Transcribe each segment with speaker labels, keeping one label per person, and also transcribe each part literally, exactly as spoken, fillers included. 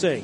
Speaker 1: see.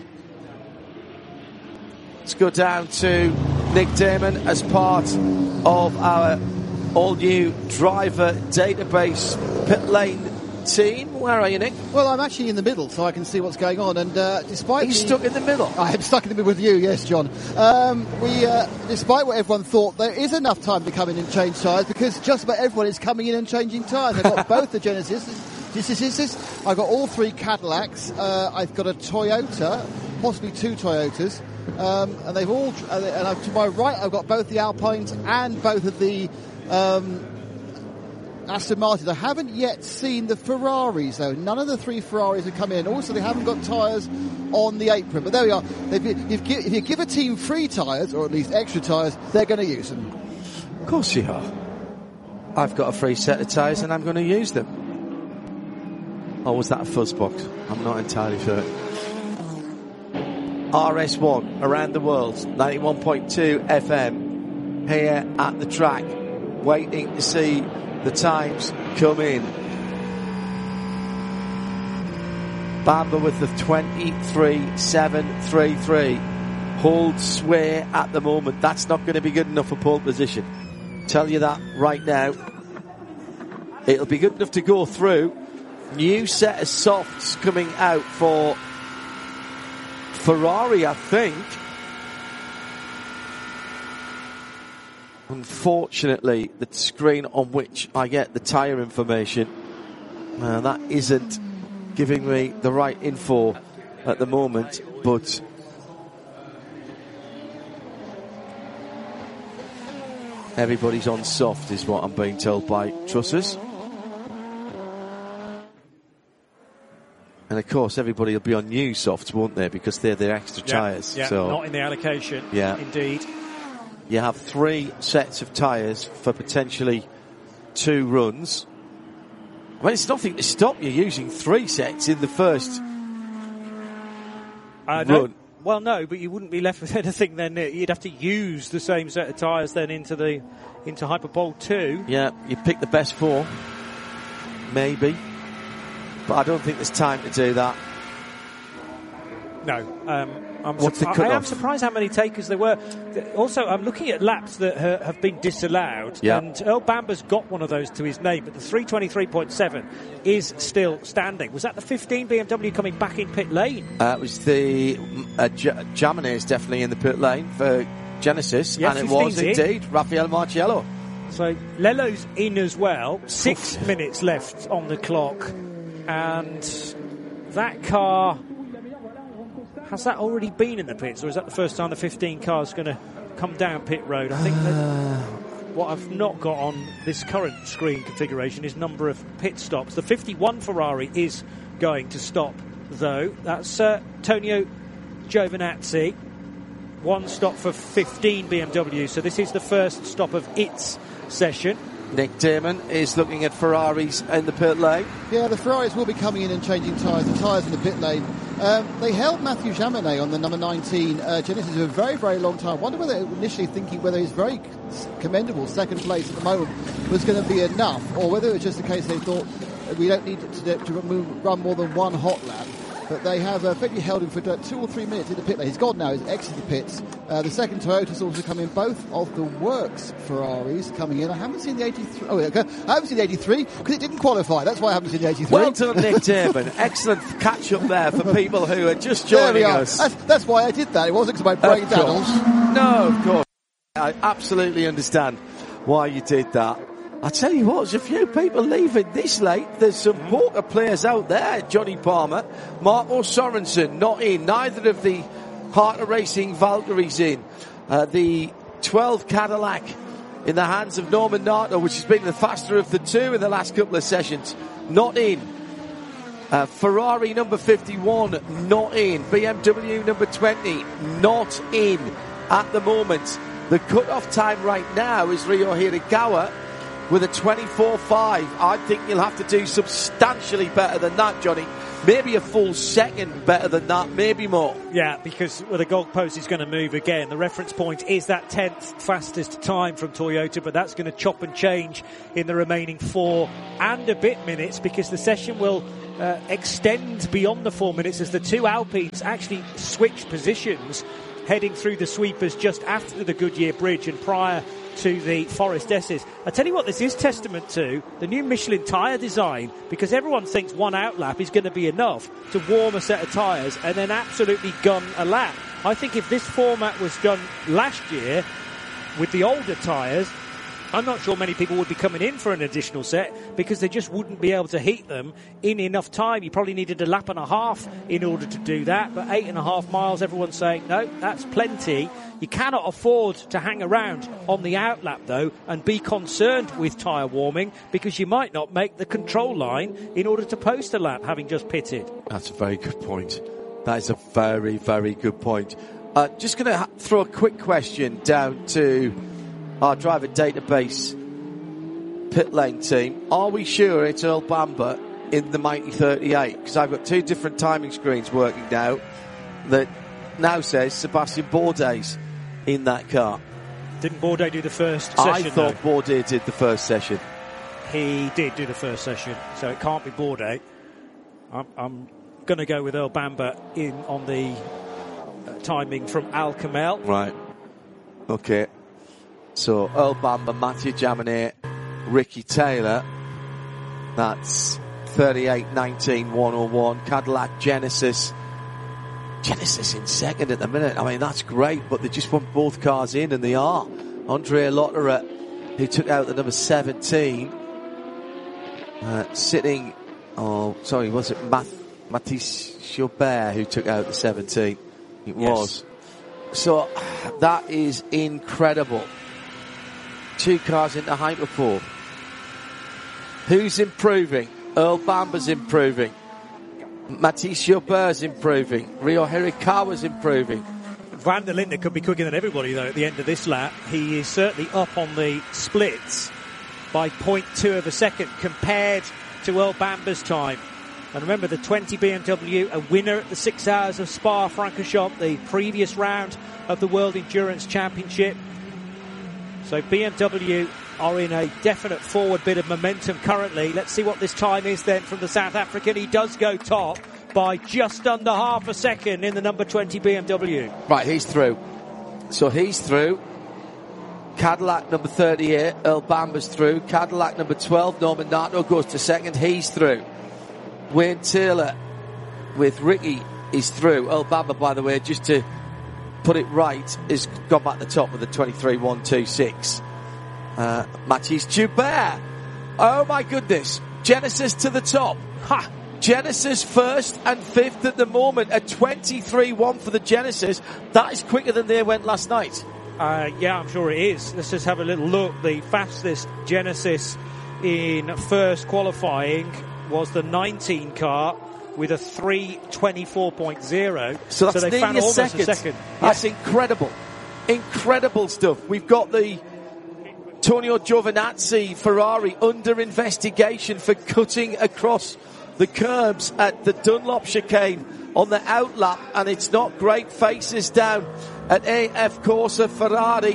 Speaker 2: Let's go down to Nick Damon as part of our all-new driver database pit lane team. Where are you, Nick?
Speaker 3: Well, I'm actually in the middle, so I can see what's going on. And uh, despite
Speaker 2: He's
Speaker 3: the,
Speaker 2: stuck in the middle.
Speaker 3: I am stuck in the middle with you, yes, John. Um, we, uh, despite what everyone thought, there is enough time to come in and change tyres because just about everyone is coming in and changing tyres. I've got both the Genesis. This is this is. I've got all three Cadillacs. Uh, I've got a Toyota, possibly two Toyotas, um, and they've all. And I've, to my right, I've got both the Alpines and both of the. Um, Aston Martins. I haven't yet seen the Ferraris, though. None of the three Ferraris have come in. Also, they haven't got tyres on the apron. But there we are. They've, if, give, if you give a team free tyres, or at least extra tyres, they're going to use them.
Speaker 2: Of course you are. I've got a free set of tyres and I'm going to use them. Or was that a fuzz box? I'm not entirely sure. R S one around the world, ninety-one point two F M, here at the track, waiting to see the times come in. Bamber with the twenty-three seven thirty-three holds sway at the moment. That's not going to be good enough for pole position. Tell you that right now. It'll be good enough to go through. New set of softs coming out for Ferrari, I think. Unfortunately, the screen on which I get the tyre information, uh, that isn't giving me the right info at the moment, but everybody's on soft is what I'm being told by Trussers. And of course, everybody will be on new softs, won't they? Because they're their extra
Speaker 1: yeah,
Speaker 2: tyres.
Speaker 1: Yeah,
Speaker 2: so,
Speaker 1: not in the allocation.
Speaker 2: Yeah.
Speaker 1: Indeed.
Speaker 2: You have three sets of tyres for potentially two runs. I mean, it's nothing to stop you using three sets in the first
Speaker 1: uh,
Speaker 2: run.
Speaker 1: No. Well, no, but you wouldn't be left with anything then. You'd have to use the same set of tyres then into the into Hyperpole two.
Speaker 2: Yeah, you pick the best four. Maybe. But I don't think there's time to do that.
Speaker 1: No. Um, I'm
Speaker 2: What's the
Speaker 1: surpri-
Speaker 2: cut-off?
Speaker 1: I am surprised how many takers there were. Also, I'm looking at laps that ha- have been disallowed,
Speaker 2: yeah.
Speaker 1: and Earl Bamber's got one of those to his name, but the three twenty-three point seven is still standing. Was that the fifteen B M W coming back in pit lane?
Speaker 2: Uh, it was the uh, J- Jaminet is definitely in the pit lane for Genesis,
Speaker 1: yeah,
Speaker 2: and it was
Speaker 1: in.
Speaker 2: indeed Raffaele Marciello.
Speaker 1: So Lello's in as well. Six minutes left on the clock, and that car. Has that already been in the pits, or is that the first time the fifteen car is going to come down pit road? I think that what I've not got on this current screen configuration is number of pit stops. The fifty-one Ferrari is going to stop, though. That's uh, Tonio Giovinazzi. One stop for fifteen B M W, so this is the first stop of its session.
Speaker 2: Nick Damon is looking at Ferraris in the pit lane.
Speaker 3: Yeah, the Ferraris will be coming in and changing tyres. The tyres in the pit lane. Um, they held Matthew Jaminet on the number nineteen uh, Genesis for a very, very long time. I wonder whether initially thinking whether his very commendable second place at the moment was going to be enough, or whether it was just a case they thought we don't need to, to remove, run more than one hot lap. But they have uh, effectively held him for two or three minutes in the pit lane. He's gone now. He's exited the pits. Uh, the second Toyota's also come in. Both of the Works Ferraris coming in. I haven't seen the eighty-three. Oh, okay. I haven't seen the eighty-three because it didn't qualify. That's why I haven't seen the eighty-three.
Speaker 2: Well done, Nick Damon. Excellent catch up there for people who are just joining
Speaker 3: there we are.
Speaker 2: us.
Speaker 3: That's, that's why I did that. It wasn't because my brain daddles.
Speaker 2: No, of course. I absolutely understand why you did that. I tell you what, there's a few people leaving this late. There's some poker players out there. Johnny Palmer, Marco Sorensen not in. Neither of the Heart of Racing Valkyries in. Uh, the twelve Cadillac in the hands of Norman Nato, which has been the faster of the two in the last couple of sessions, not in. Uh, Ferrari number fifty-one, not in. B M W number twenty, not in at the moment. The cut-off time right now is Ryo Hirakawa with a twenty-four five. I think you'll have to do substantially better than that, Johnny. Maybe a full second better than that, maybe more.
Speaker 1: Yeah, because well, the goalpost is going to move again. The reference point is that tenth fastest time from Toyota, but that's going to chop and change in the remaining four and a bit minutes because the session will uh, extend beyond the four minutes as the two Alpines actually switch positions, heading through the sweepers just after the Goodyear Bridge and prior to the Forest S's. I tell you what, this is testament to the new Michelin tyre design, because everyone thinks one outlap is going to be enough to warm a set of tyres and then absolutely gun a lap. I think if this format was done last year with the older tyres, I'm not sure many people would be coming in for an additional set, because they just wouldn't be able to heat them in enough time. You probably needed a lap and a half in order to do that, but eight and a half miles, everyone's saying, no, that's plenty. You cannot afford to hang around on the outlap, though, and be concerned with tyre warming, because you might not make the control line in order to post a lap, having just pitted.
Speaker 2: That's a very good point. That is a very, very good point. Uh, just going to ha- throw a quick question down to our driver database pit lane team. Are we sure it's Earl Bamber in the Mighty thirty-eight? Because I've got two different timing screens working now that now says Sebastian Bourdais in that car.
Speaker 1: Didn't Bourdais do the first session?
Speaker 2: I thought
Speaker 1: though?
Speaker 2: Bourdais did the first session.
Speaker 1: He did do the first session, so it can't be Bourdais. I'm, I'm going to go with Earl Bamber in on the uh, timing from Al Kamel.
Speaker 2: Right. Okay. So Earl Bamber, Mathieu Jaminet, Ricky Taylor. That's thirty-eight nineteen one oh one. Cadillac Genesis. Genesis in second at the minute. I mean, that's great, but they just want both cars in, and they are. Andrea Lotterer, who took out the number seventeen, uh, sitting. Oh, sorry, was it Math, Mathis Chaubert who took out the seventeen? It
Speaker 1: yes.
Speaker 2: was. So that is incredible. Two cars into Hyperpole. Who's improving? Earl Bamber's improving. Mathis Chaubert's improving. Rio Hirakawa's improving.
Speaker 1: Van der Linde could be quicker than everybody, though, at the end of this lap. He is certainly up on the splits by zero point two of a second compared to Earl Bamber's time. And remember, the twenty B M W, a winner at the six hours of Spa-Francorchamps, the previous round of the World Endurance Championship. So B M W are in a definite forward bit of momentum currently. Let's see what this time is then from the South African. He does go top by just under half a second in the number twenty B M W.
Speaker 2: Right, he's through. So he's through. Cadillac number thirty-eight, Earl Bamber's through. Cadillac number twelve, Norman Nato goes to second. He's through. Wayne Taylor with Ricky is through. Earl Bamber, by the way, just to put it right, has gone back to the top with the twenty-three one two six. Uh, Mathis Chaubert. Oh my goodness. Genesis to the top. Ha! Genesis first and fifth at the moment. A twenty-three one for the Genesis. That is quicker than they went last night.
Speaker 1: Uh, yeah, I'm sure it is. Let's just have a little look. The fastest Genesis in first qualifying was the nineteen car with a three twenty-four point oh.
Speaker 2: So that's
Speaker 1: so they
Speaker 2: nearly
Speaker 1: found
Speaker 2: a
Speaker 1: almost
Speaker 2: second.
Speaker 1: a second.
Speaker 2: That's
Speaker 1: yeah.
Speaker 2: incredible. Incredible stuff. We've got the Antonio Giovinazzi Ferrari under investigation for cutting across the curbs at the Dunlop chicane on the outlap, and it's not great. Faces down at A F Corsa Ferrari.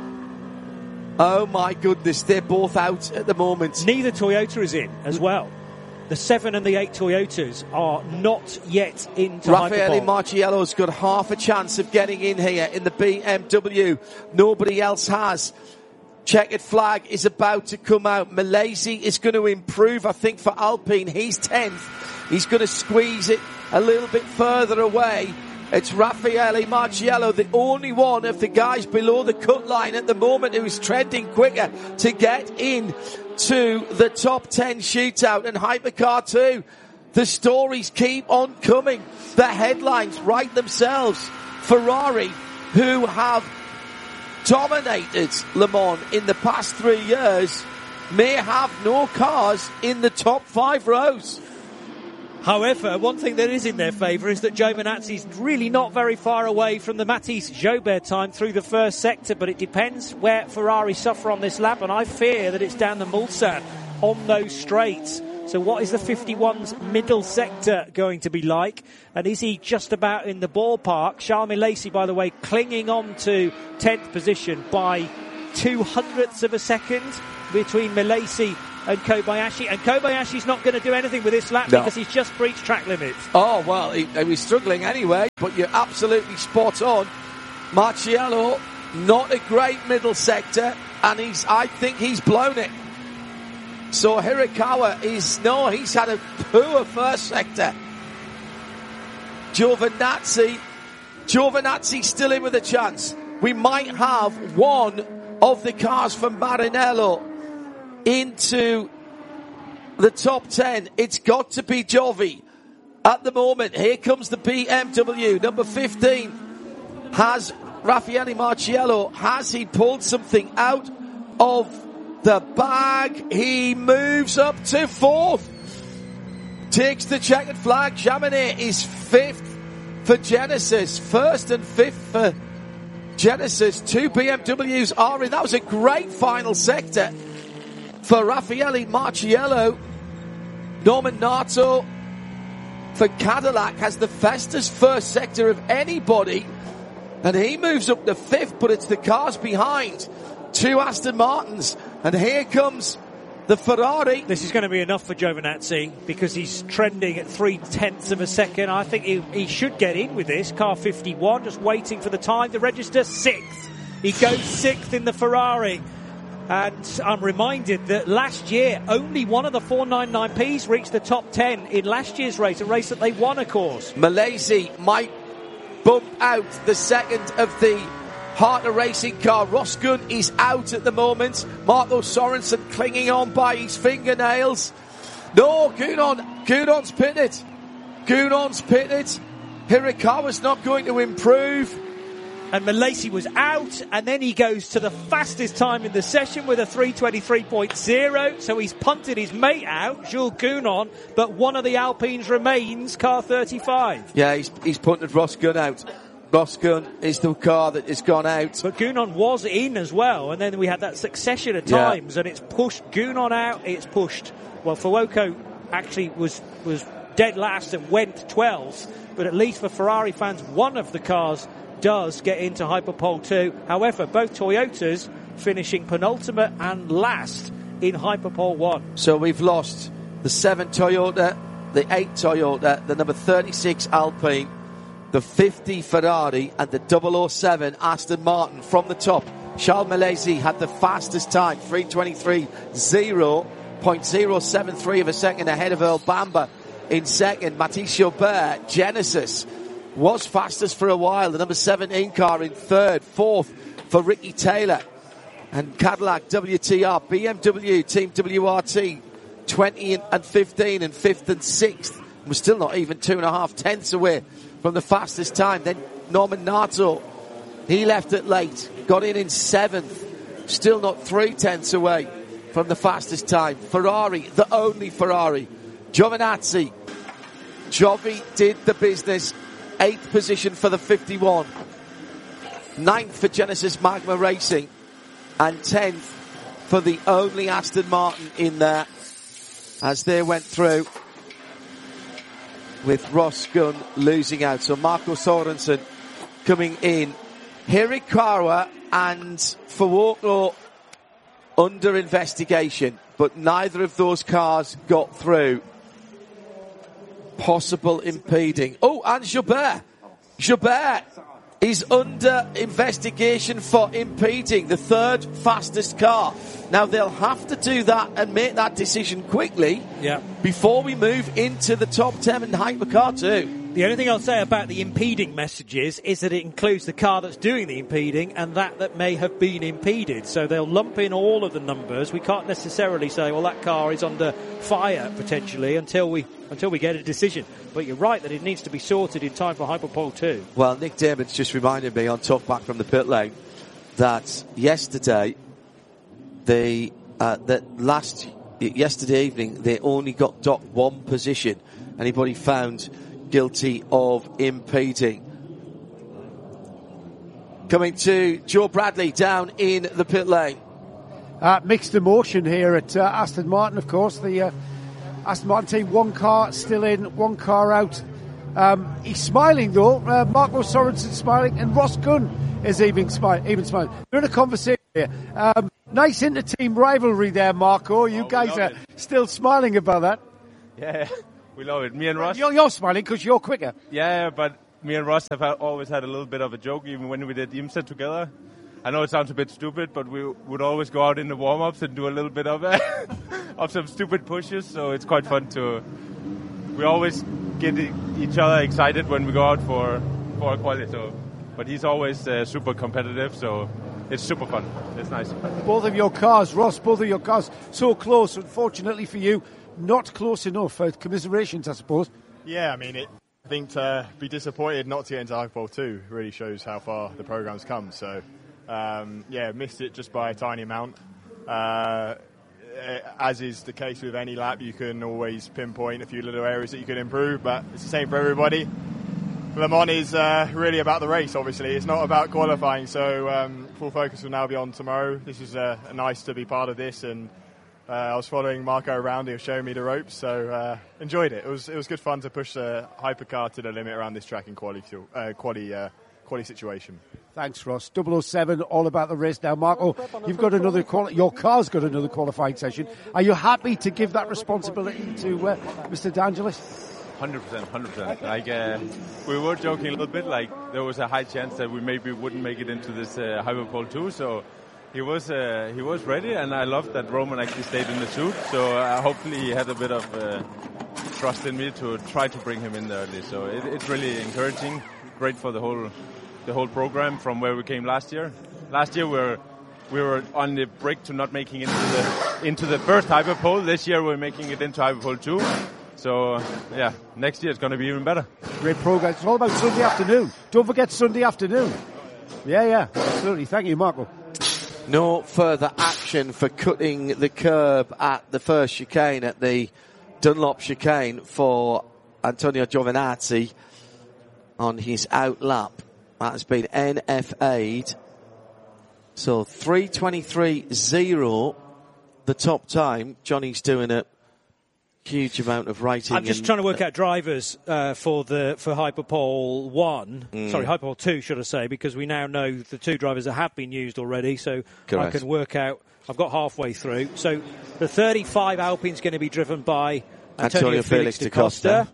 Speaker 2: Oh my goodness, they're both out at the moment.
Speaker 1: Neither Toyota is in as well. The seven and the eight Toyotas are not yet into
Speaker 2: Raffaele
Speaker 1: Hyperpole.
Speaker 2: Marciello's got half a chance of getting in here in the B M W. Nobody else has. Checkered flag is about to come out. Malaysia is going to improve, I think, for Alpine. He's tenth. He's going to squeeze it a little bit further away. It's Raffaele Marciello, the only one of the guys below the cut line at the moment who's trending quicker to get in to the top ten shootout. And Hypercar two, the stories keep on coming. The headlines write themselves. Ferrari, who have dominated Le Mans in the past three years, may have no cars in the top five rows.
Speaker 1: However, one thing that is in their favour is that Giovinazzi's really not very far away from the Mathis Chaubert time through the first sector, but it depends where Ferrari suffer on this lap, and I fear that it's down the Mulsanne on those straights. So what is the fifty-one's middle sector going to be like? And is he just about in the ballpark? Charles Milesi, by the way, clinging on to tenth position by two hundredths of a second between Milesi and Kobayashi. And Kobayashi's not going to do anything with this lap
Speaker 2: no.
Speaker 1: because he's just breached track limits.
Speaker 2: Oh, well, he, he was struggling anyway, but you're absolutely spot on. Marciello, not a great middle sector, and he's I think he's blown it. So Hirakawa is, no, he's had a poor first sector. Giovinazzi, Giovinazzi still in with a chance. We might have one of the cars from Maranello into the top ten. It's got to be Giovi. At the moment, here comes the B M W, number fifteen. Has Raffaele Marciello, has he pulled something out of the bag? He moves up to fourth. Takes the checkered flag. Jaminet is fifth for Genesis. First and fifth for Genesis. Two B M Ws are in. That was a great final sector for Raffaele Marciello. Norman Nato for Cadillac has the fastest first sector of anybody, and he moves up to fifth, but it's the cars behind. Two Aston Martins, and here comes the Ferrari.
Speaker 1: This is going to be enough for Giovinazzi because he's trending at three tenths of a second. I think he, he should get in with this. Car fifty-one, just waiting for the time to register. Sixth. He goes sixth in the Ferrari. And I'm reminded that last year, only one of the four ninety-nine Ps reached the top ten in last year's race, a race that they won, of course.
Speaker 2: Malaysia might bump out the second of the Hartner Racing car. Roscoe is out at the moment. Marco Sorensen clinging on by his fingernails. No, Gunon. Gunon's pitted. Gunon's pitted. Hirakawa's not going to improve.
Speaker 1: And Malaysia was out, and then he goes to the fastest time in the session with a three twenty-three point oh. So he's punted his mate out, Jules Gounon, but one of the Alpines remains, car thirty-five.
Speaker 2: Yeah, he's, he's punted Roscoe out. Roscoe is the car that has gone out.
Speaker 1: But Gounon was in as well, and then we had that succession of times, yeah. And it's pushed Gounon out, it's pushed, well, Fuoco actually was, was dead last and went twelfth, but at least for Ferrari fans, one of the cars does get into Hyperpole two. However, both Toyotas finishing penultimate and last in Hyperpole one.
Speaker 2: So we've lost the seven Toyota, the eight Toyota, the number thirty-six Alpine, the fifty Ferrari, and the double oh seven Aston Martin. From the top, Charles Malaysia had the fastest time, three twenty-three point oh seven three of a second ahead of Earl Bamber in second. Mathis Joubert, Genesis, was fastest for a while. The number seventeen car in third. Fourth for Ricky Taylor. And Cadillac, W T R, B M W, Team W R T, twenty and fifteen, and fifth and sixth. We're still not even two and a half tenths away from the fastest time. Then Norman Nato, he left it late, got in in seventh. Still not three tenths away from the fastest time. Ferrari, the only Ferrari. Giovinazzi, Giovi did the business. Eighth position for the fifty-one. Ninth for Genesis Magma Racing. And tenth for the only Aston Martin in there as they went through, with Ross Gunn losing out. So Marco Sorensen coming in. Hirakawa and Fuoco under investigation, but neither of those cars got through. Possible impeding. Oh, and Joubert. Joubert is under investigation for impeding, the third fastest car. Now, they'll have to do that and make that decision quickly,
Speaker 1: yeah,
Speaker 2: before we move into the top ten in Hypercar two.
Speaker 1: The only thing I'll say about the impeding messages is that it includes the car that's doing the impeding and that that may have been impeded. So they'll lump in all of the numbers. We can't necessarily say, well, that car is under fire potentially until we until we get a decision. But you're right that it needs to be sorted in time for Hyperpole two.
Speaker 2: Well, Nick Damon's just reminded me on Talk Back from the pit lane that yesterday, they uh, that last yesterday evening they only got docked one position. Anybody found guilty of impeding. Coming to Joe Bradley down in the pit lane.
Speaker 4: Uh, mixed emotion here at uh, Aston Martin, of course. The uh, Aston Martin team, one car still in, one car out. Um, he's smiling though. Uh, Marco Sorensen smiling, and Ross Gunn is even, smile, even smiling. We're in a conversation here. Um, Nice inter-team rivalry there, Marco. You
Speaker 5: Oh, we
Speaker 4: guys
Speaker 5: love
Speaker 4: are
Speaker 5: it.
Speaker 4: still smiling about that.
Speaker 5: Yeah, we love it. Me and Ross.
Speaker 4: You're, you're smiling because you're quicker.
Speaker 5: Yeah, but me and Ross have had, always had a little bit of a joke, even when we did IMSA together. I know it sounds a bit stupid, but we would always go out in the warm-ups and do a little bit of uh, of some stupid pushes. So it's quite fun to. We always get e- each other excited when we go out for for a quality. So, but he's always uh, super competitive, so it's super fun. It's nice.
Speaker 4: Both of your cars, Ross, both of your cars so close. Unfortunately for you, not close enough. Uh, commiserations, I suppose.
Speaker 6: Yeah, I mean, it, I think to be disappointed not to get into Hyperpole two really shows how far the programme's come. So, um, yeah, missed it just by a tiny amount. Uh, as is the case with any lap, you can always pinpoint a few little areas that you can improve, but it's the same for everybody. Le Mans is uh, really about the race, obviously. It's not about qualifying, so um, full focus will now be on tomorrow. This is uh, nice to be part of this, and uh, I was following Marco around. He was showing me the ropes, so uh, enjoyed it. It was it was good fun to push the hypercar to the limit around this track in quali, uh, quali, uh, quali situation.
Speaker 4: Thanks, Ross. double oh seven, all about the race now. Marco, you've got another quali- your car's got another qualifying session. Are you happy to give that responsibility to uh, Mister D'Angelis?
Speaker 5: one hundred percent, one hundred percent. Like, uh, we were joking a little bit, like, there was a high chance that we maybe wouldn't make it into this uh, Hyperpole two, so he was uh, he was ready, and I loved that Roman actually stayed in the suit, so uh, hopefully he had a bit of uh, trust in me to try to bring him in there early, so it, it's really encouraging, great for the whole the whole program from where we came last year. Last year we were we were on the break to not making it into the into the first Hyperpole. This year we're making it into Hyperpole two. So, uh, yeah, next year it's going to be even better.
Speaker 4: Great progress. It's all about Sunday afternoon. Don't forget Sunday afternoon. Yeah, yeah, absolutely. Thank you, Marco.
Speaker 2: No further action for cutting the curb at the first chicane, at the Dunlop chicane for Antonio Giovinazzi on his out lap. That has been N F A'd. So three twenty-three point oh, the top time. Johnny's doing a huge amount of writing.
Speaker 1: I'm just
Speaker 2: and,
Speaker 1: trying to work out drivers uh, for the for Hyperpole one. Mm. Sorry, Hyperpole two, should I say? Because we now know the two drivers that have been used already. So
Speaker 2: Correct.
Speaker 1: I can work out. I've got halfway through. So the thirty-five Alpine is going to be driven by Antonio,
Speaker 2: Antonio
Speaker 1: Felix,
Speaker 2: Felix
Speaker 1: da Costa.
Speaker 2: da Costa.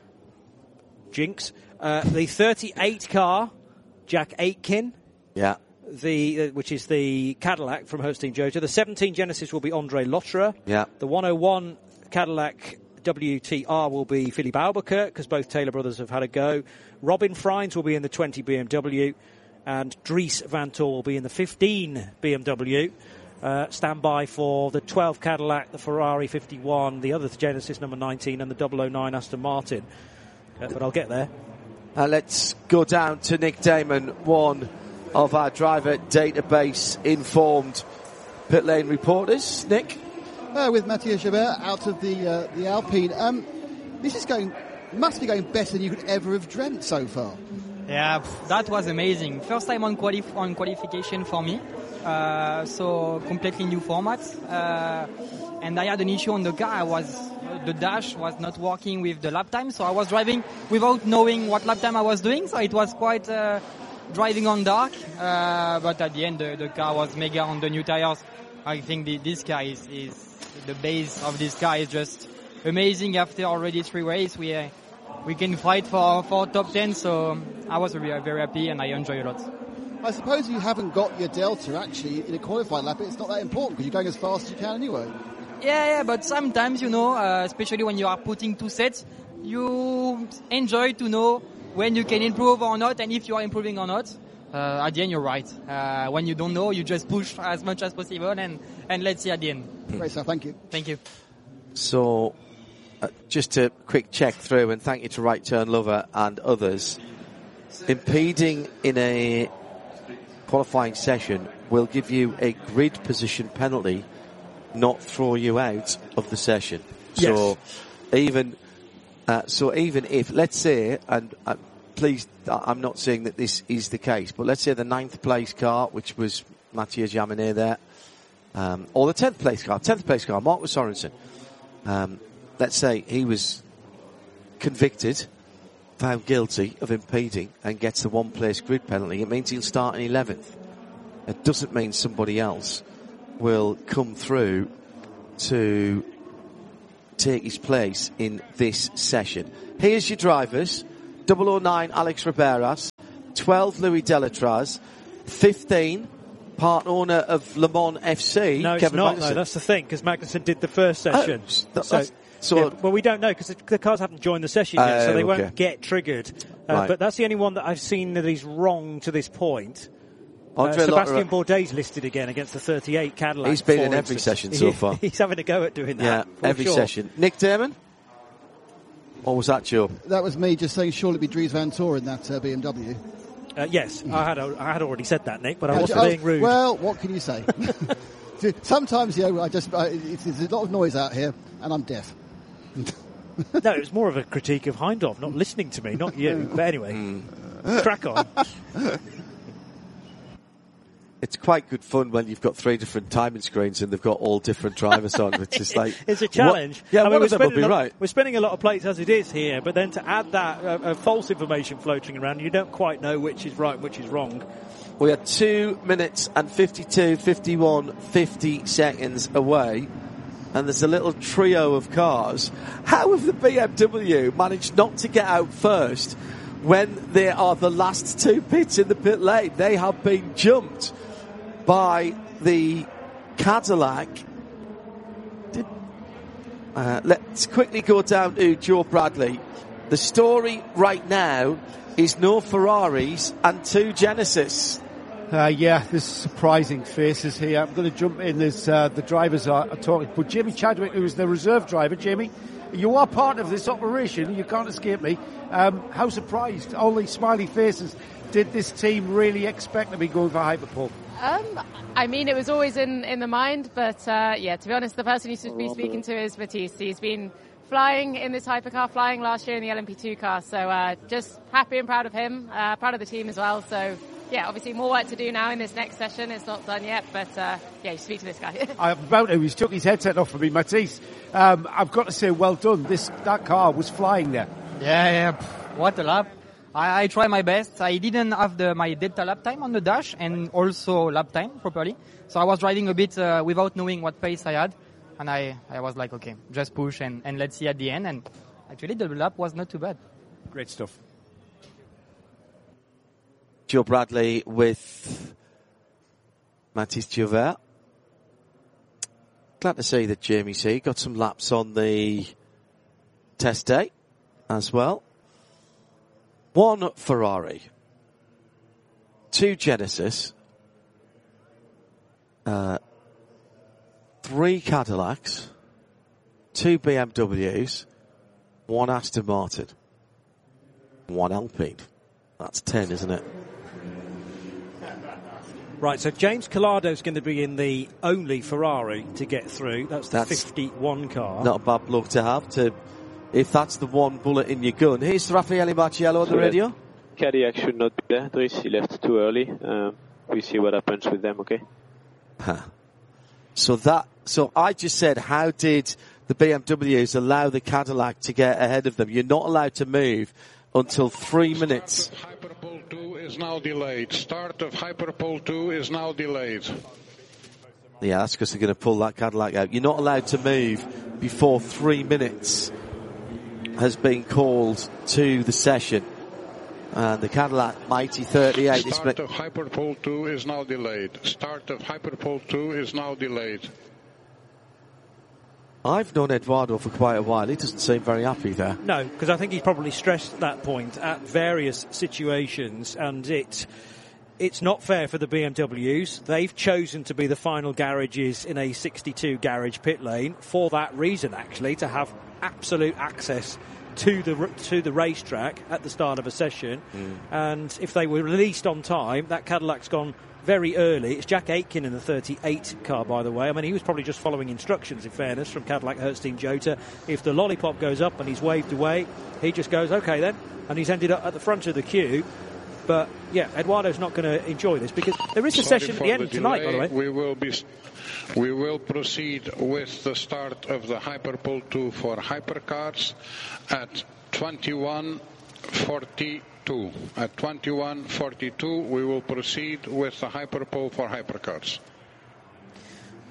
Speaker 1: Jinx. Uh, the thirty-eight car, Jack Aitken.
Speaker 2: Yeah.
Speaker 1: The uh, which is the Cadillac from Holstein Jota. The seventeen Genesis will be Andre Lotterer.
Speaker 2: Yeah.
Speaker 1: The one oh one Cadillac W T R will be Philippe Albuquerque, because both Taylor brothers have had a go. Robin Freins will be in the twenty B M W, and Dries Vanthoor will be in the fifteen B M W. Uh, stand by for the twelve Cadillac, the Ferrari fifty-one, the other Genesis number nineteen, and the double oh nine Aston Martin. Uh, but I'll get there.
Speaker 2: Uh, let's go down to Nick Damon, one of our driver database informed pit lane reporters. Nick?
Speaker 3: Uh, with Mathieu Chabert out of the uh, the Alpine. Um, this is going, must be going better than you could ever have dreamt so far.
Speaker 7: Yeah, that was amazing. First time on, quali- on qualification for me. Uh, so completely new format. Uh, and I had an issue on the car. I was, the dash was not working with the lap time. So I was driving without knowing what lap time I was doing. So it was quite uh, driving on dark. Uh, but at the end, the, the car was mega on the new tires. I think the, this car is, is the base of this car is just amazing. After already three races, we uh, we can fight for for top ten. So I was very very happy and I enjoy a lot.
Speaker 3: I suppose you haven't got your delta actually in a qualifying lap. It's not that important because you're going as fast as you can anyway.
Speaker 7: Yeah, yeah, but sometimes you know, uh, especially when you are putting two sets, you enjoy to know when you can improve or not, and if you are improving or not. Uh, at the end, you're right. Uh, when you don't know, you just push as much as possible, and, and let's see at the end.
Speaker 3: Great stuff. Thank you.
Speaker 7: Thank you.
Speaker 2: So, uh, just a quick check through, and thank you to Right Turn Lover and others. Impeding in a qualifying session will give you a grid position penalty, not throw you out of the session.
Speaker 1: Yes.
Speaker 2: So, even uh, so, even if, let's say, and uh, please, I'm not saying that this is the case, but let's say the ninth place car, which was Mathieu Jaminet there, um, or the tenth place car, tenth place car, Marcus Sorensen. Um, let's say he was convicted, found guilty of impeding, and gets the one place grid penalty. It means he'll start in eleventh. It doesn't mean somebody else will come through to take his place in this session. Here's your drivers. double oh nine Alex Riberas, twelve Louis Delatraz, fifteen part owner of Le Mans F C.
Speaker 1: No, it's
Speaker 2: Kevin
Speaker 1: not.
Speaker 2: Magnussen.
Speaker 1: No, that's the thing, because Magnussen did the first session.
Speaker 2: Oh,
Speaker 1: so,
Speaker 2: so
Speaker 1: yeah, well, we don't know because the, the cars haven't joined the session yet,
Speaker 2: uh,
Speaker 1: so they
Speaker 2: okay.
Speaker 1: won't get triggered. Uh,
Speaker 2: Right.
Speaker 1: But that's the only one that I've seen that is wrong to this point. Uh,
Speaker 2: Andre
Speaker 1: Sebastian
Speaker 2: Lotterer-
Speaker 1: Bourdais listed again against the thirty-eight Cadillac.
Speaker 2: He's been
Speaker 1: for
Speaker 2: in every
Speaker 1: instance.
Speaker 2: session so
Speaker 1: He-
Speaker 2: far.
Speaker 1: He's having a go at doing that.
Speaker 2: Yeah,
Speaker 1: for
Speaker 2: every
Speaker 1: sure.
Speaker 2: session. Nick Damon? Or was that Joe?
Speaker 3: That was me just saying surely be Dries Van Tor in that uh, B M W.
Speaker 1: Uh, yes, I had I had already said that, Nick, but I
Speaker 3: Uh,
Speaker 1: wasn't
Speaker 3: oh,
Speaker 1: being rude.
Speaker 3: Well, what can you say? Sometimes, you know, I just I, it's, there's a lot of noise out here, and I'm deaf.
Speaker 1: No, it was more of a critique of Hindhoff not listening to me, not you. But anyway,
Speaker 2: Mm.
Speaker 1: crack on.
Speaker 2: It's quite good fun when you've got three different timing screens and they've got all different drivers on. It's just like
Speaker 1: It's a challenge.
Speaker 2: What? Yeah,
Speaker 1: I mean,
Speaker 2: one
Speaker 1: we're
Speaker 2: of them will
Speaker 1: spending
Speaker 2: be
Speaker 1: a-
Speaker 2: right.
Speaker 1: We're spending a lot of plates as it is here, but then to add that uh, uh, false information floating around, you don't quite know which is right, which is wrong.
Speaker 2: We are two minutes and fifty-two, fifty-one, fifty seconds away, and there's a little trio of cars. How have the B M W managed not to get out first when they are the last two pits in the pit lane? They have been jumped by the Cadillac. Did, uh, let's quickly go down to Joe Bradley. The story right now is no Ferraris and two Genesis.
Speaker 4: Uh, yeah, there's surprising faces here. I'm going to jump in as uh, the drivers are, are talking. But Jamie Chadwick, who is the reserve driver, Jamie, you are part of this operation. You can't escape me. Um, how surprised, only smiley faces, did this team really expect to be going for Hyperpole?
Speaker 8: Um, I mean, it was always in, in the mind, but uh, yeah, to be honest, the person you should be speaking to is Matisse. He's been flying in this hypercar, flying last year in the L M P two car, so uh, just happy and proud of him, uh, proud of the team as well. So yeah, obviously more work to do now in this next session. It's not done yet, but uh, yeah, you speak to this guy.
Speaker 4: I'm about to. He's took his headset off for me, Matisse. Um, I've got to say, well done. This that car was flying there.
Speaker 7: Yeah, yeah. Pff, what a lap. I, I try my best. I didn't have the, my delta lap time on the dash and also lap time properly. So I was driving a bit uh, without knowing what pace I had. And I, I was like, okay, just push and, and let's see at the end. And actually the lap was not too bad.
Speaker 1: Great stuff.
Speaker 2: Joe Bradley with Mathis Joubert. Glad to see that Jamie C got some laps on the test day as well. One Ferrari, two Genesis, uh, three Cadillacs, two B M Ws, one Aston Martin, one Alpine. That's ten, isn't it?
Speaker 1: Right, so James Collado is going to be in the only Ferrari to get through. That's the
Speaker 2: That's
Speaker 1: fifty-one car.
Speaker 2: Not a bad bloke to have, to, if that's the one bullet in your gun. Here's Raffaele Marciello on the radio.
Speaker 9: Cadillac should not be there, Dries. He left too early. Um, we see what happens with them, okay?
Speaker 2: Huh. So that, so I just said, how did the B M Ws allow the Cadillac to get ahead of them? You're not allowed to move until three minutes.
Speaker 10: Hyperpole two is now delayed. Start of Hyperpole two is now delayed.
Speaker 2: Yeah, that's because they're going to pull that Cadillac out. You're not allowed to move before three minutes has been called to the session. And the Cadillac Mighty thirty-eight.
Speaker 10: Start of Hyperpole two is now delayed. Start of Hyperpole two is now delayed.
Speaker 2: I've known Eduardo for quite a while. He doesn't seem very happy there.
Speaker 1: No, because I think he's probably stressed that point at various situations, and it it's not fair for the B M Ws. They've chosen to be the final garages in a sixty-two garage pit lane for that reason, actually, to have absolute access to the to the racetrack at the start of a session. Mm. And if they were released on time, that Cadillac's gone very early. It's Jack Aitken in the thirty-eight car, by the way. I mean, he was probably just following instructions, in fairness, from Cadillac Hertzstein Jota. If the lollipop goes up and he's waved away, he just goes, okay then, and he's ended up at the front of the queue. But yeah, Eduardo's not going to enjoy this because there is a
Speaker 10: Sorry
Speaker 1: session at
Speaker 10: for
Speaker 1: the end
Speaker 10: the
Speaker 1: tonight,
Speaker 10: delay.
Speaker 1: by the way.
Speaker 10: We will be, we will proceed with the start of the Hyperpole two for hypercars at twenty-one forty-two. At twenty-one forty-two, we will proceed with the Hyperpole for hypercars.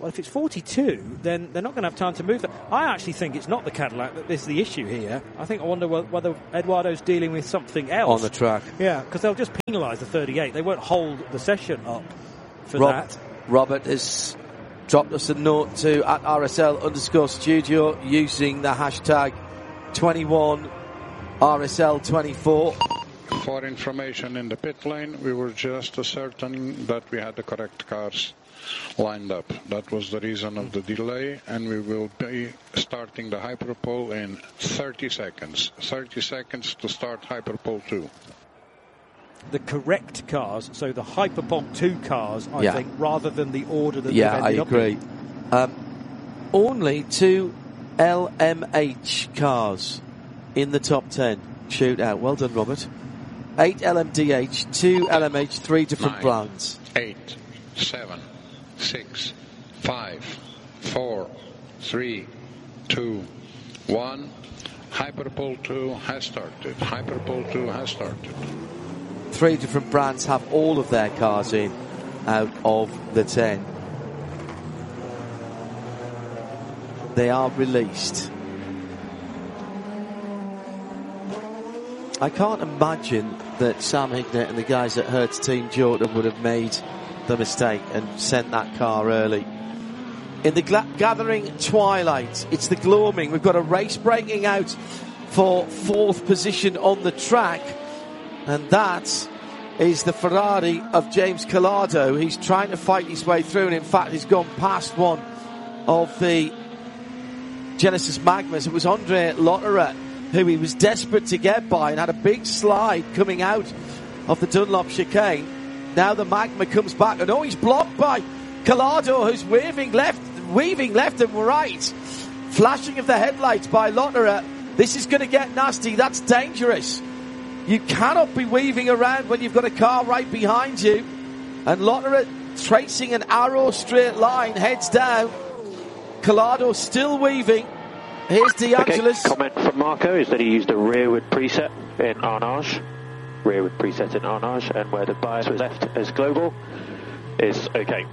Speaker 1: well, if it's forty-two, then they're not going to have time to move that. I actually think it's not the Cadillac that is the issue here. I think I wonder whether Eduardo's dealing with something else.
Speaker 2: On the track.
Speaker 1: Yeah, because they'll just penalise the thirty-eight. They won't hold the session up for
Speaker 2: Rob,
Speaker 1: that.
Speaker 2: Robert has dropped us a note to at R S L underscore studio using the hashtag twenty-one R S L twenty-four.
Speaker 10: For information in the pit lane, we were just ascertaining that we had the correct cars lined up. That was the reason of the delay, and we will be starting the Hyperpole in thirty seconds. thirty seconds to start Hyperpole two.
Speaker 1: The correct cars, so the Hyperpole two cars, I
Speaker 2: yeah.
Speaker 1: think, rather than the order that
Speaker 2: yeah,
Speaker 1: they've
Speaker 2: I
Speaker 1: ended
Speaker 2: agree.
Speaker 1: up in.
Speaker 2: Um, only two L M H cars in the top ten shootout. Well done, Robert. Eight L M D H, two L M H, three different
Speaker 10: Nine,
Speaker 2: brands.
Speaker 10: Eight, seven, six, five, four, three, two, one. Hyperpole two has started. Hyperpole two has started.
Speaker 2: Three different brands have all of their cars in out of the ten. They are released. I can't imagine that Sam Hignett and the guys at Hertz Team Jordan would have made the mistake and sent that car early. In the gla- gathering twilight, it's the gloaming. We've got a race breaking out for fourth position on the track, and that is the Ferrari of James Collado. He's trying to fight his way through, and in fact he's gone past one of the Genesis Magmas. It was Andre Lotterer who he was desperate to get by and had a big slide coming out of the Dunlop chicane. Now the Magma comes back, and oh, he's blocked by Collado, who's waving left, weaving left and right. Flashing of the headlights by Lotterer. This is going to get nasty. That's dangerous. You cannot be weaving around when you've got a car right behind you. And Lotterer tracing an arrow straight line, heads down. Collado still weaving. Here's De Angelis.
Speaker 9: Okay, comment from Marco is that he used a rearward preset in Arnage. Rearward preset in Arnage, and where the bias was left as global is okay.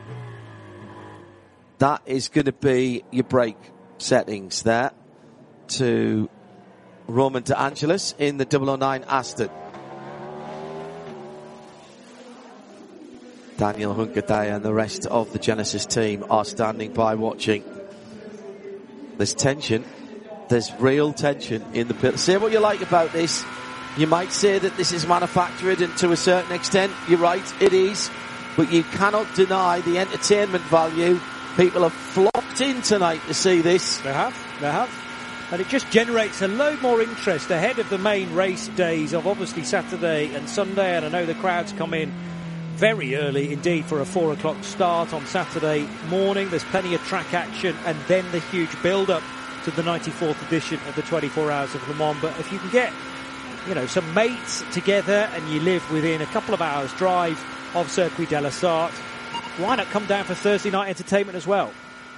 Speaker 2: That is going to be your brake settings there to Roman De Angelis in the double oh nine Aston. Daniel Hunkeday and the rest of the Genesis team are standing by watching. There's tension. There's real tension in the pit. Say what you like about this. You might say that this is manufactured, and to a certain extent, you're right, it is. But you cannot deny the entertainment value. People have flocked in tonight to see this.
Speaker 1: They have, they have. And it just generates a load more interest ahead of the main race days of obviously Saturday and Sunday. And I know the crowds come in very early indeed for a four o'clock start on Saturday morning. There's plenty of track action, and then the huge build-up to the ninety-fourth edition of the twenty-four Hours of Le Mans. But if you can get, you know, some mates together and you live within a couple of hours drive of Circuit de la Sarthe, why not come down for Thursday night entertainment as well?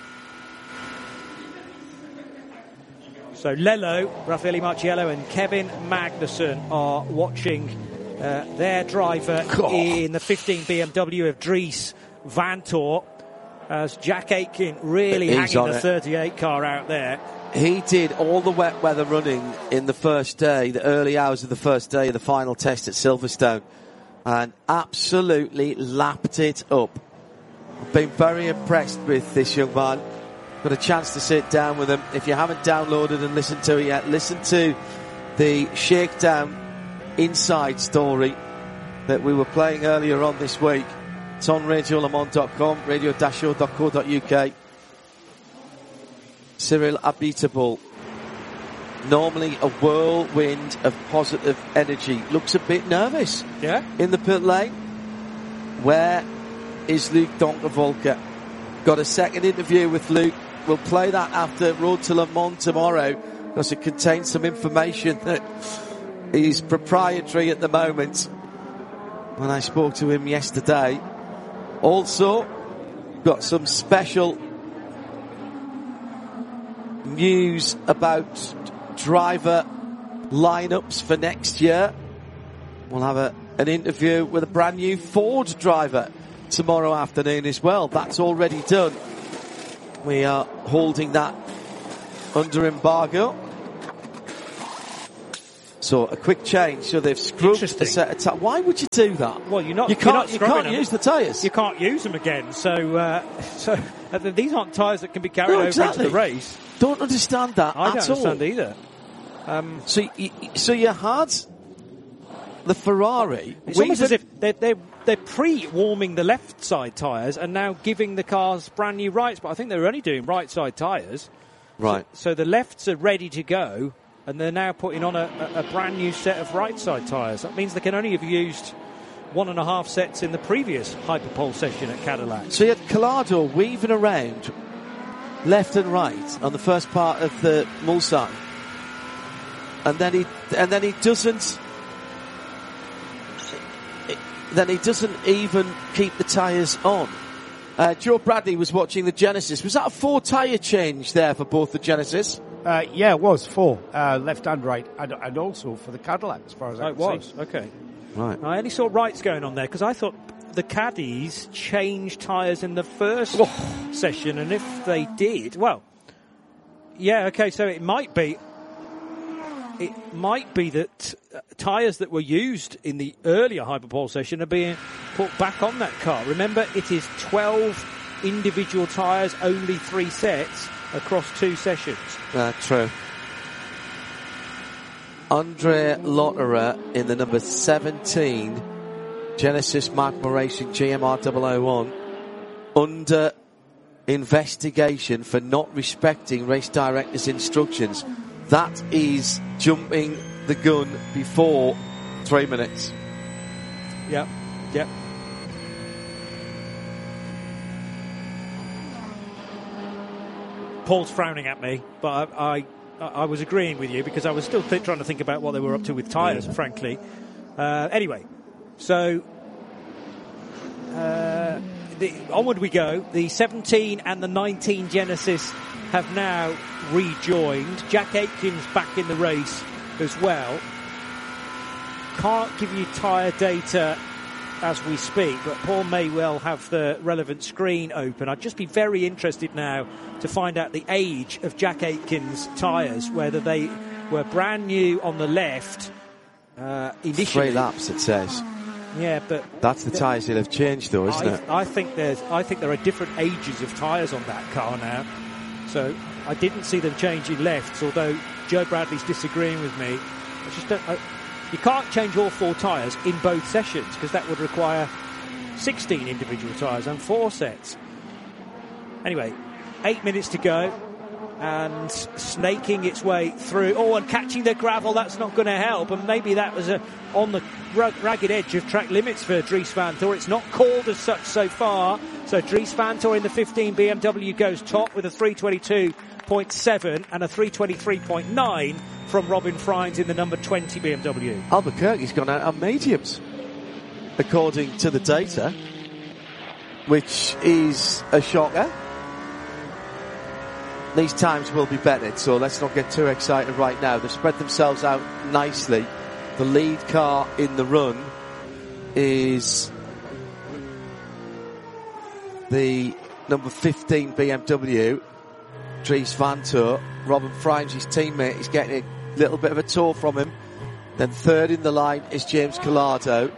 Speaker 1: So Lello, Raffaele Marciello and Kevin Magnussen are watching uh, their driver God. in the fifteen B M W of Dries Vanthoor, as Jack Aitken really He's hanging the it. thirty-eight car out there.
Speaker 2: He did all the wet weather running in the first day, the early hours of the first day of the final test at Silverstone, and absolutely lapped it up. I've been very impressed with this young man. Got a chance to sit down with him. If you haven't downloaded and listened to it yet, listen to the Shakedown Inside story that we were playing earlier on this week. It's on radio le mans dot com, radio dash show dot co dot uk. Cyril Abiteboul, normally a whirlwind of positive energy, looks a bit nervous.
Speaker 1: Yeah.
Speaker 2: In the pit lane. Where is Luc Donkervolker? Got a second interview with Luke. We'll play that after Road to Le Mans tomorrow, because it contains some information that is proprietary at the moment. When I spoke to him yesterday. Also, got some special news about driver lineups for next year. We'll have a, an interview with a brand new Ford driver tomorrow afternoon as well. That's already done We are holding that under embargo. So a quick change. So they've scrubbed a set of tyres. Why would you do that?
Speaker 1: Well, you're not.
Speaker 2: You
Speaker 1: you're
Speaker 2: can't.
Speaker 1: not
Speaker 2: You can't
Speaker 1: them.
Speaker 2: use the tyres.
Speaker 1: You can't use them again. So, uh, so uh, these aren't tyres that can be carried
Speaker 2: No,
Speaker 1: over
Speaker 2: exactly.
Speaker 1: into the race.
Speaker 2: Don't understand that
Speaker 1: I
Speaker 2: at
Speaker 1: don't
Speaker 2: all.
Speaker 1: understand either. Um,
Speaker 2: so, you, so you had the Ferrari.
Speaker 1: It's almost as if they're, they're, they're pre-warming the left side tyres and now giving the cars brand new rights. But I think they're only doing right side tyres.
Speaker 2: Right.
Speaker 1: So, so the lefts are ready to go, and they're now putting on a, a, a brand new set of right side tyres. That means they can only have used one and a half sets in the previous Hyperpole session at Cadillac.
Speaker 2: So you had Collado weaving around left and right on the first part of the Mulsanne, and then he and then he doesn't. Then he doesn't even keep the tyres on. Uh, Joe Bradley was watching the Genesis. Was that a four tyre change there for both the Genesis?
Speaker 4: Uh, yeah, it was four, uh, left and right, and, and also for the Cadillac, as far as I
Speaker 1: Oh,
Speaker 4: can
Speaker 1: it was?
Speaker 4: see.
Speaker 1: Okay.
Speaker 2: Right.
Speaker 1: I only saw rights going on there because I thought the caddies changed tyres in the first
Speaker 2: Oh.
Speaker 1: session, and if they did, well, yeah, okay, so it might be, it might be that uh, tyres that were used in the earlier Hyperpole session are being put back on that car. Remember, it is twelve individual tyres, only three sets across two sessions.
Speaker 2: Uh, true. Andre Lotterer in the number seventeen Genesis Magma Racing G M R double oh one under investigation for not respecting race director's instructions. That is jumping the gun before three minutes.
Speaker 1: Yep, yep. Paul's frowning at me, but I, I, I was agreeing with you because I was still th- trying to think about what they were up to with tyres,
Speaker 2: Yeah.
Speaker 1: frankly. Uh, anyway, so uh, the, onward we go. The seventeen and the nineteen Genesis have now rejoined. Jack Aitken's back in the race as well. Can't give you tyre data as we speak, but Paul may well have the relevant screen open. I'd just be very interested now to find out the age of Jack Aitken's tyres, whether they were brand new on the left uh, initially.
Speaker 2: Three laps, it says.
Speaker 1: Yeah, but
Speaker 2: That's the tyres he'll have changed, though, isn't
Speaker 1: I,
Speaker 2: it?
Speaker 1: I think there's, I think there are different ages of tyres on that car now. So I didn't see them changing lefts, although Joe Bradley's disagreeing with me. I just don't. I, you can't change all four tyres in both sessions because that would require sixteen individual tyres and four sets. Anyway, eight minutes to go and snaking its way through. Oh, and catching the gravel, that's not going to help. And maybe that was a, on the ragged edge of track limits for Dries Vanthoor. It's not called as such so far. So Dries Vanthoor in the fifteen B M W goes top with a three twenty-two point seven and a three twenty-three point nine from Robin Frijns in the number twenty B M W.
Speaker 2: Albuquerque's gone out on mediums, according to the data, which is a shocker. These times will be bettered, so let's not get too excited right now. They've spread themselves out nicely. The lead car in the run is the number fifteen B M W, Dries Vanthoor. Robin Frijns, his teammate, is getting a little bit of a tour from him. Then third in the line is James Collado.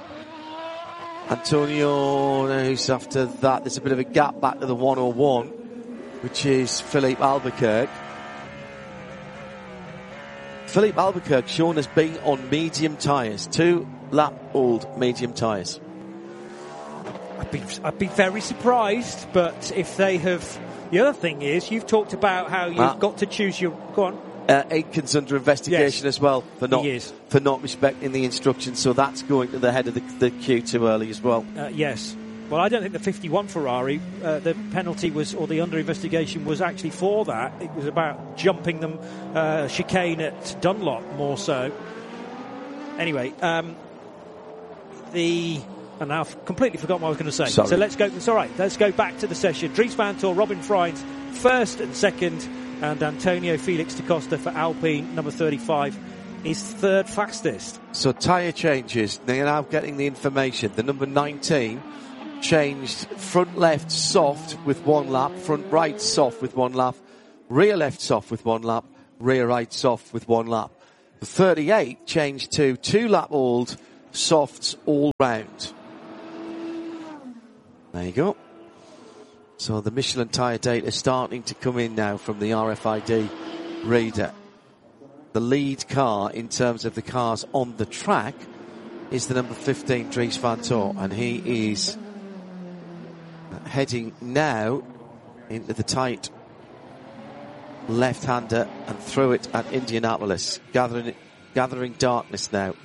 Speaker 2: Antonio, who's after that, there's a bit of a gap back to the one oh one, which is Philippe Albuquerque. Philippe Albuquerque shown as being on medium tyres, two lap old medium tyres.
Speaker 1: I'd be, I'd be very surprised, but if they have... The other thing is, you've talked about how you've
Speaker 2: Ah.
Speaker 1: got to choose your... Go on.
Speaker 2: Uh, Aitken's under investigation
Speaker 1: Yes.
Speaker 2: as well for not
Speaker 1: He is.
Speaker 2: for not respecting the instructions, so that's going to the head of the, the queue too early as well.
Speaker 1: Uh, yes. Well, I don't think the fifty-one Ferrari, uh, the penalty was, or the under investigation was actually for that. It was about jumping them, uh, chicane at Dunlop more so. Anyway, um, the... And now I've completely forgotten what I was going to say.
Speaker 2: Sorry.
Speaker 1: So let's go. It's all right. Let's go back to the session. Dries Vanthoor, Robin Frijns, first and second, and Antonio Felix da Costa for Alpine, number thirty-five, is third fastest.
Speaker 2: So tyre changes. They're now getting the information. The number nineteen, changed front left soft with one lap, front right soft with one lap, rear left soft with one lap, rear right soft with one lap. The thirty-eight changed to two lap old softs all round. There you go. So the Michelin tyre data is starting to come in now from the R F I D reader. The lead car in terms of the cars on the track is the number fifteen, Dries Van Tor, and he is heading now into the tight left-hander and through it at Indianapolis, gathering gathering darkness now.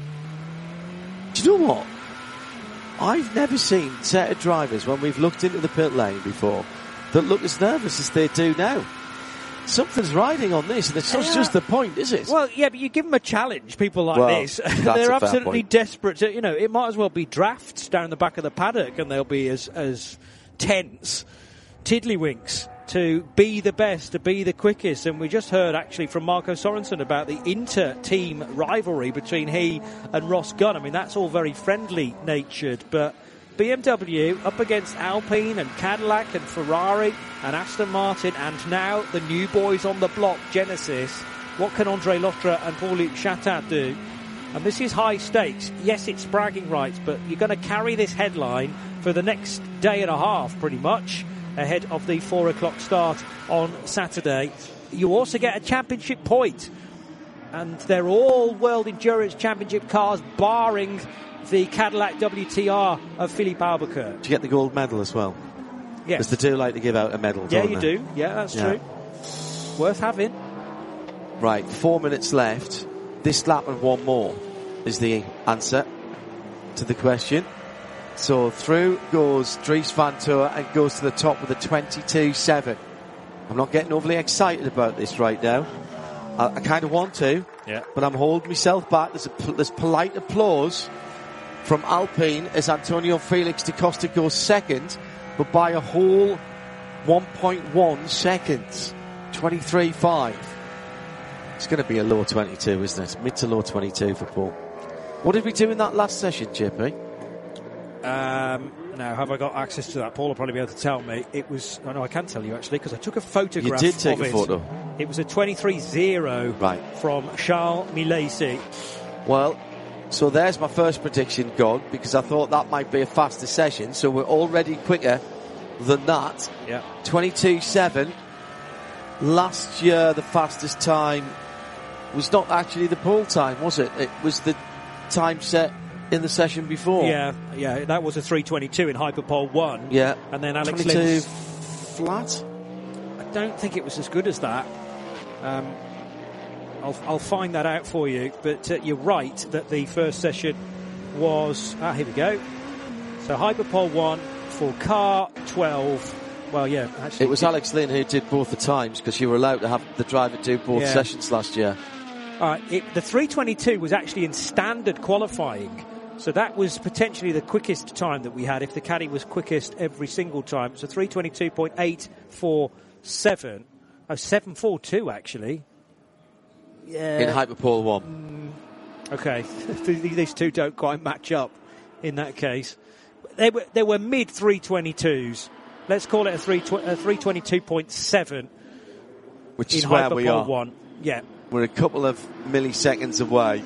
Speaker 2: Do you know what? I've never seen a set of drivers when we've looked into the pit lane before that look as nervous as they do now. Something's riding on this, and it's not
Speaker 1: Yeah.
Speaker 2: just the point, is it?
Speaker 1: Well, yeah, but you give them a challenge, people like
Speaker 2: Well,
Speaker 1: this.
Speaker 2: that's
Speaker 1: They're
Speaker 2: a fair
Speaker 1: absolutely
Speaker 2: point.
Speaker 1: desperate to, you know, it might as well be drafts down the back of the paddock and they'll be as, as tense, tiddlywinks, to be the best, to be the quickest. And we just heard actually from Marco Sorensen about the inter-team rivalry between he and Ross Gunn. I mean, that's all very friendly natured, but B M W up against Alpine and Cadillac and Ferrari and Aston Martin, and now the new boys on the block, Genesis. What can Andre Lotre and Paul-Luc Chatin do? And this is high stakes. Yes, it's bragging rights, but you're going to carry this headline for the next day and a half, pretty much, ahead of the four o'clock start on Saturday. You also get a championship point, and they're all World Endurance Championship cars, barring the Cadillac W T R of Philippe Albuquerque.
Speaker 2: Do you get the gold medal as well?
Speaker 1: Yes.
Speaker 2: Because they do like to give out a medal,
Speaker 1: Yeah,
Speaker 2: don't
Speaker 1: you
Speaker 2: they?
Speaker 1: do. Yeah, that's
Speaker 2: Yeah.
Speaker 1: true. Worth having.
Speaker 2: Right, four minutes left. This lap and one more is the answer to the question. So through goes Dries Van Tor and goes to the top with a twenty-two seven. I'm not getting overly excited about this right now. I, I kind of want to,
Speaker 1: yeah.
Speaker 2: but I'm holding myself back. There's, a, there's polite applause from Alpine as Antonio Felix da Costa goes second, but by a whole one point one seconds. twenty-three five. It's going to be a low twenty-two, isn't it? Mid to low twenty-two for Paul. What did we do in that last session, Chippy?
Speaker 1: Um, now, have I got access to that? Paul will probably be able to tell me. It was, I know I can tell you actually, because I took a photograph
Speaker 2: You did take
Speaker 1: of
Speaker 2: a
Speaker 1: it.
Speaker 2: photo.
Speaker 1: It was a twenty-three zero
Speaker 2: Right.
Speaker 1: from Charles Milesi.
Speaker 2: Well, so there's my first prediction gone, because I thought that might be a faster session, so we're already quicker than that.
Speaker 1: Yeah.
Speaker 2: twenty-two seven. Last year, the fastest time was not actually the pole time, was it? It was the time set in the session before.
Speaker 1: Yeah, yeah, that was a three twenty-two in Hyperpole one.
Speaker 2: Yeah.
Speaker 1: And then Alex
Speaker 2: twenty-two
Speaker 1: Lynn's,
Speaker 2: flat?
Speaker 1: I don't think it was as good as that. Um, I'll, I'll find that out for you. But uh, you're right that the first session was... Ah, here we go. So Hyperpole one for car twelve. Well, yeah, actually...
Speaker 2: It was Alex Lynn who did both the times, because you were allowed to have the driver do both
Speaker 1: Yeah.
Speaker 2: sessions last year.
Speaker 1: All right, it, the three twenty-two was actually in standard qualifying. So that was potentially the quickest time that we had if the Caddy was quickest every single time. So three twenty-two point eight four seven. Oh, seven forty-two actually. Yeah.
Speaker 2: In Hyperpole one.
Speaker 1: Mm, okay. These two don't quite match up in that case. They were, they were mid three twenty-twos. Let's call it a, three, a three twenty-two point seven.
Speaker 2: Which
Speaker 1: in
Speaker 2: is where
Speaker 1: Hyperpole
Speaker 2: we are.
Speaker 1: one. Yeah.
Speaker 2: We're a couple of milliseconds away.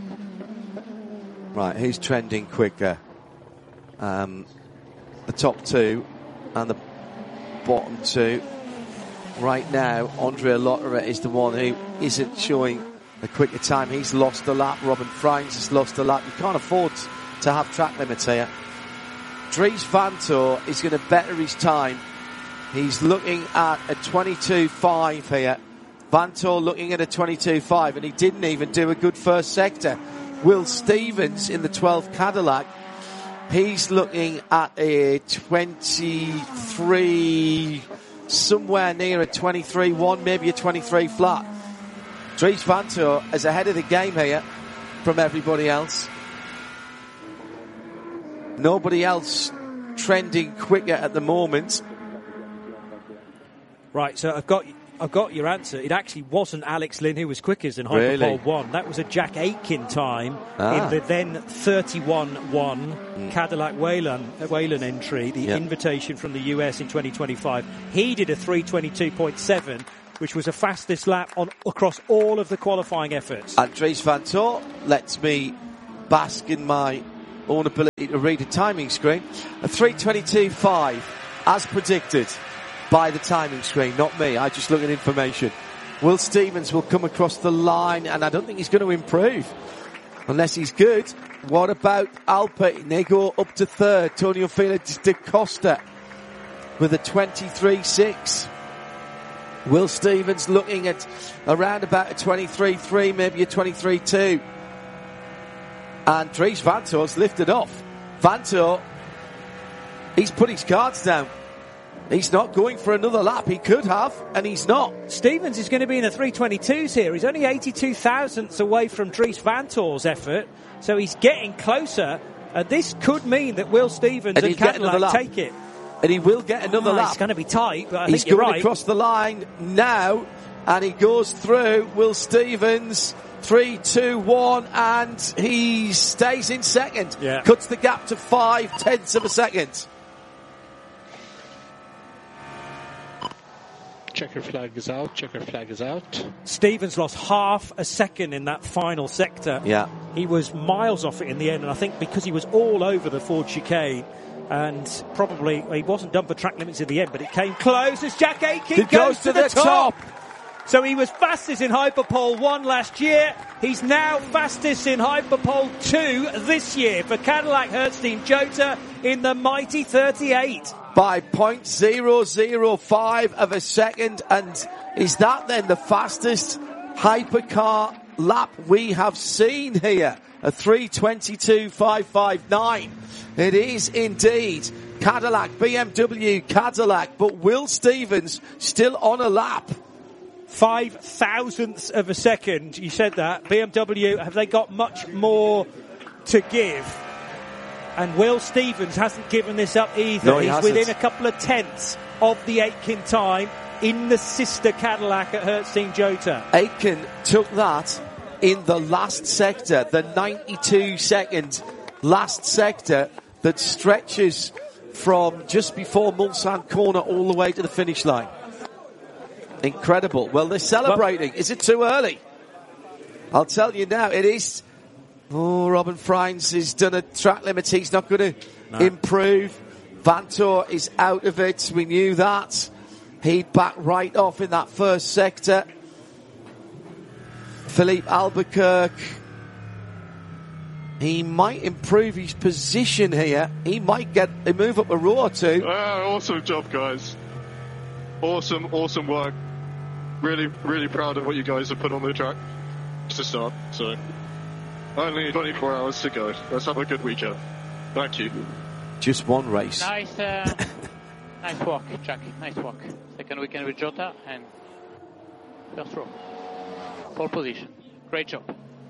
Speaker 2: Right, who's trending quicker? Um, the top two and the bottom two. Right now, Andrea Lotterer is the one who isn't showing a quicker time. He's lost a lap. Robin Freins has lost a lap. You can't afford to have track limits here. Dries Van Tor is going to better his time. He's looking at a twenty-two five here. Van Tor looking at a twenty-two five, and he didn't even do a good first sector. Will Stevens in the twelve Cadillac, he's looking at a twenty-three, somewhere near a twenty-three one, maybe a twenty-three flat. Dries Van Tor is ahead of the game here from everybody else. Nobody else trending quicker at the moment.
Speaker 1: Right, so I've got I've got your answer. It actually wasn't Alex Lynn who was quickest in Hyperpole
Speaker 2: Really?
Speaker 1: one. That was a Jack Aitken time
Speaker 2: Ah.
Speaker 1: in the then thirty-one one
Speaker 2: Mm.
Speaker 1: Cadillac Wayland, uh, Wayland entry, the
Speaker 2: Yep.
Speaker 1: invitation from the U S in twenty twenty-five. He did a three twenty-two point seven, which was the fastest lap on across all of the qualifying efforts.
Speaker 2: And Dries Van Toor lets me bask in my own ability to read a timing screen. A three twenty-two point five, as predicted by the timing screen, not me. I just look at information. Will Stevens will come across the line, and I don't think he's going to improve unless he's good. What about Alpine? They go up to third. Antonio Felix da Costa with a twenty-three point six. Will Stevens looking at around about a twenty-three point three, maybe a twenty-three point two. And Dries Van Toor's lifted off. Van Toor, he's put his cards down. He's not going for another lap. He could have, and he's not.
Speaker 1: Stevens is going to be in the three twenty-twos here. He's only eighty-two thousandths away from Dries Van Toor's effort, so he's getting closer. And this could mean that Will Stevens and,
Speaker 2: And he'll get another
Speaker 1: Cadillac
Speaker 2: lap.
Speaker 1: take it.
Speaker 2: And he will get another
Speaker 1: Oh,
Speaker 2: lap.
Speaker 1: It's going to be tight, but I
Speaker 2: He's
Speaker 1: think you're
Speaker 2: going
Speaker 1: right.
Speaker 2: across the line now, and he goes through. Will Stevens, three, two, one, and he stays in second.
Speaker 1: Yeah.
Speaker 2: Cuts the gap to five tenths of a second.
Speaker 10: Checker flag is out. Checker flag is out.
Speaker 1: Stevens lost half a second in that final sector.
Speaker 2: Yeah.
Speaker 1: He was miles off it in the end, and I think because he was all over the Ford chicane, and probably he wasn't done for track limits in the end, but it came close as Jack Aitken
Speaker 2: He goes to the top.
Speaker 1: So he was fastest in Hyperpole one last year. He's now fastest in Hyperpole two this year for Cadillac Hertzstein Jota in the mighty thirty-eight.
Speaker 2: By point zero zero five of a second, and is that then the fastest hypercar lap we have seen here? A three twenty-two point five five nine. It is indeed Cadillac, B M W Cadillac, but Will Stevens still on a lap.
Speaker 1: Five thousandths of a second. You said that. B M W, have they got much more to give? And Will Stevens hasn't given this up either.
Speaker 2: No, he
Speaker 1: He's
Speaker 2: hasn't.
Speaker 1: within a couple of tenths of the Aitken time in the sister Cadillac at Hertzstein Jota.
Speaker 2: Aitken took that in the last sector, the ninety-two second last sector that stretches from just before Mulsanne corner all the way to the finish line. Incredible. Well, they're celebrating. Is it too early? I'll tell you now, it is. Oh, Robin Freins has done a track limit. He's not going to
Speaker 1: No.
Speaker 2: improve. Van Toor is out of it. We knew that. He'd back right off in that first sector. Philippe Albuquerque. He might improve his position here. He might get a move up a row or two.
Speaker 11: Ah, awesome job, guys. Awesome, awesome work. Really, really proud of what you guys have put on the track to start. So, only twenty-four hours to go. Let's have a good weekend. Thank you.
Speaker 2: Just one race.
Speaker 12: Nice, uh, nice walk, Jack. Nice walk. Second weekend with Jota and first row. Pole position. Great job.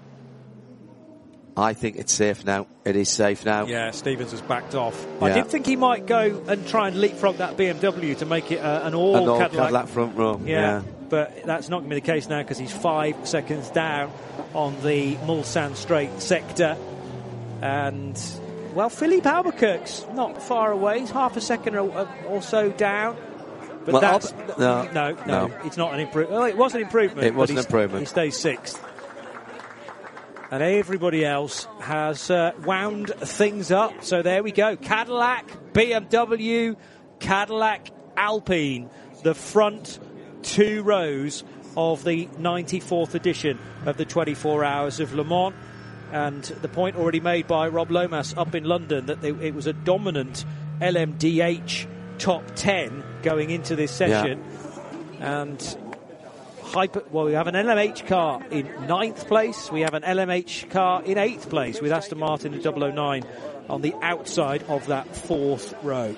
Speaker 2: I think it's safe now. It is safe now.
Speaker 1: Yeah, Stevens has backed off. I
Speaker 2: Yeah.
Speaker 1: did think he might go and try and leapfrog that B M W to make it uh, an all,
Speaker 2: An all
Speaker 1: Cadillac.
Speaker 2: Cadillac front row.
Speaker 1: Yeah,
Speaker 2: Yeah.
Speaker 1: but that's not going to be the case now because he's five seconds down on the Mulsanne straight sector. And, well, Philippe Albuquerque's not far away. He's half a second or, or so down. But
Speaker 2: Well,
Speaker 1: that's...
Speaker 2: Albu- no,
Speaker 1: no, no,
Speaker 2: no.
Speaker 1: it's not an improvement. Well, it was an improvement.
Speaker 2: It was
Speaker 1: but
Speaker 2: an
Speaker 1: he's-
Speaker 2: improvement.
Speaker 1: He stays sixth. And everybody else has uh, wound things up. So there we go. Cadillac, B M W, Cadillac, Alpine. The front two rows of the ninety-fourth edition of the twenty-four Hours of Le Mans. And the point already made by Rob Lomas up in London that they, it was a dominant L M D H top ten going into this session. Yeah. And... Hyper, well, we have an L M H car in ninth place. We have an L M H car in eighth place with Aston Martin and double oh nine on the outside of that fourth row.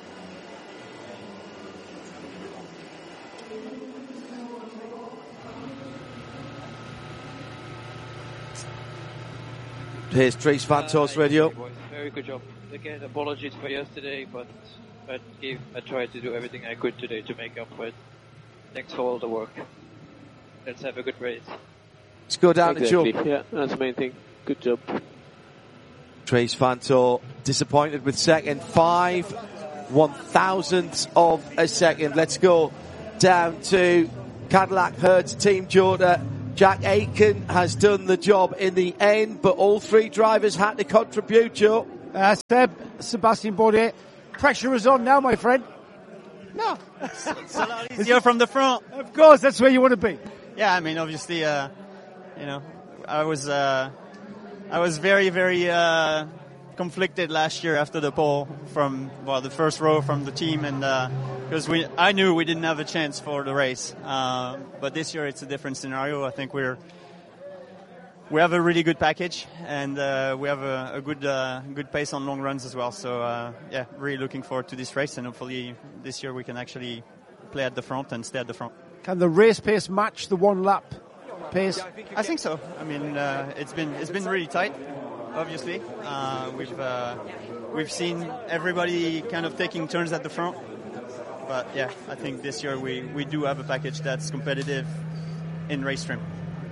Speaker 2: Here's Dries Van Toor's radio.
Speaker 12: Very good job. Again, apologies for yesterday, but I gave, I tried to do everything I could today to make up for it.
Speaker 9: Thanks for all the work. Let's have a good race.
Speaker 2: Let's go down
Speaker 9: exactly.
Speaker 2: to Joe.
Speaker 9: Yeah, that's the main thing. Good job.
Speaker 2: Trace Fantor disappointed with second. Five one thousandths of a second. Let's go down to Cadillac Hertz Team Jota. Jack Aitken has done the job in the end, but all three drivers had to contribute, Joe.
Speaker 4: Uh, Seb, Sebastian Bourdais, pressure is on now, my friend.
Speaker 13: No, it's, it's a lot easier from the front.
Speaker 4: Of course, that's where you want to be.
Speaker 13: Yeah, I mean, obviously, uh, you know, I was, uh, I was very, very uh, conflicted last year after the pole from well, the first row from the team, and because uh, we, I knew we didn't have a chance for the race. Uh, but this year, it's a different scenario. I think we're. We have a really good package, and uh, we have a, a good uh, good pace on long runs as well. So, uh, yeah, really looking forward to this race, and hopefully this year we can actually play at the front and stay at the front.
Speaker 4: Can the race pace match the one lap pace?
Speaker 13: I think so. I mean, uh, it's been it's been really tight. Obviously, uh, we've uh, we've seen everybody kind of taking turns at the front, but yeah, I think this year we, we do have a package that's competitive in race trim.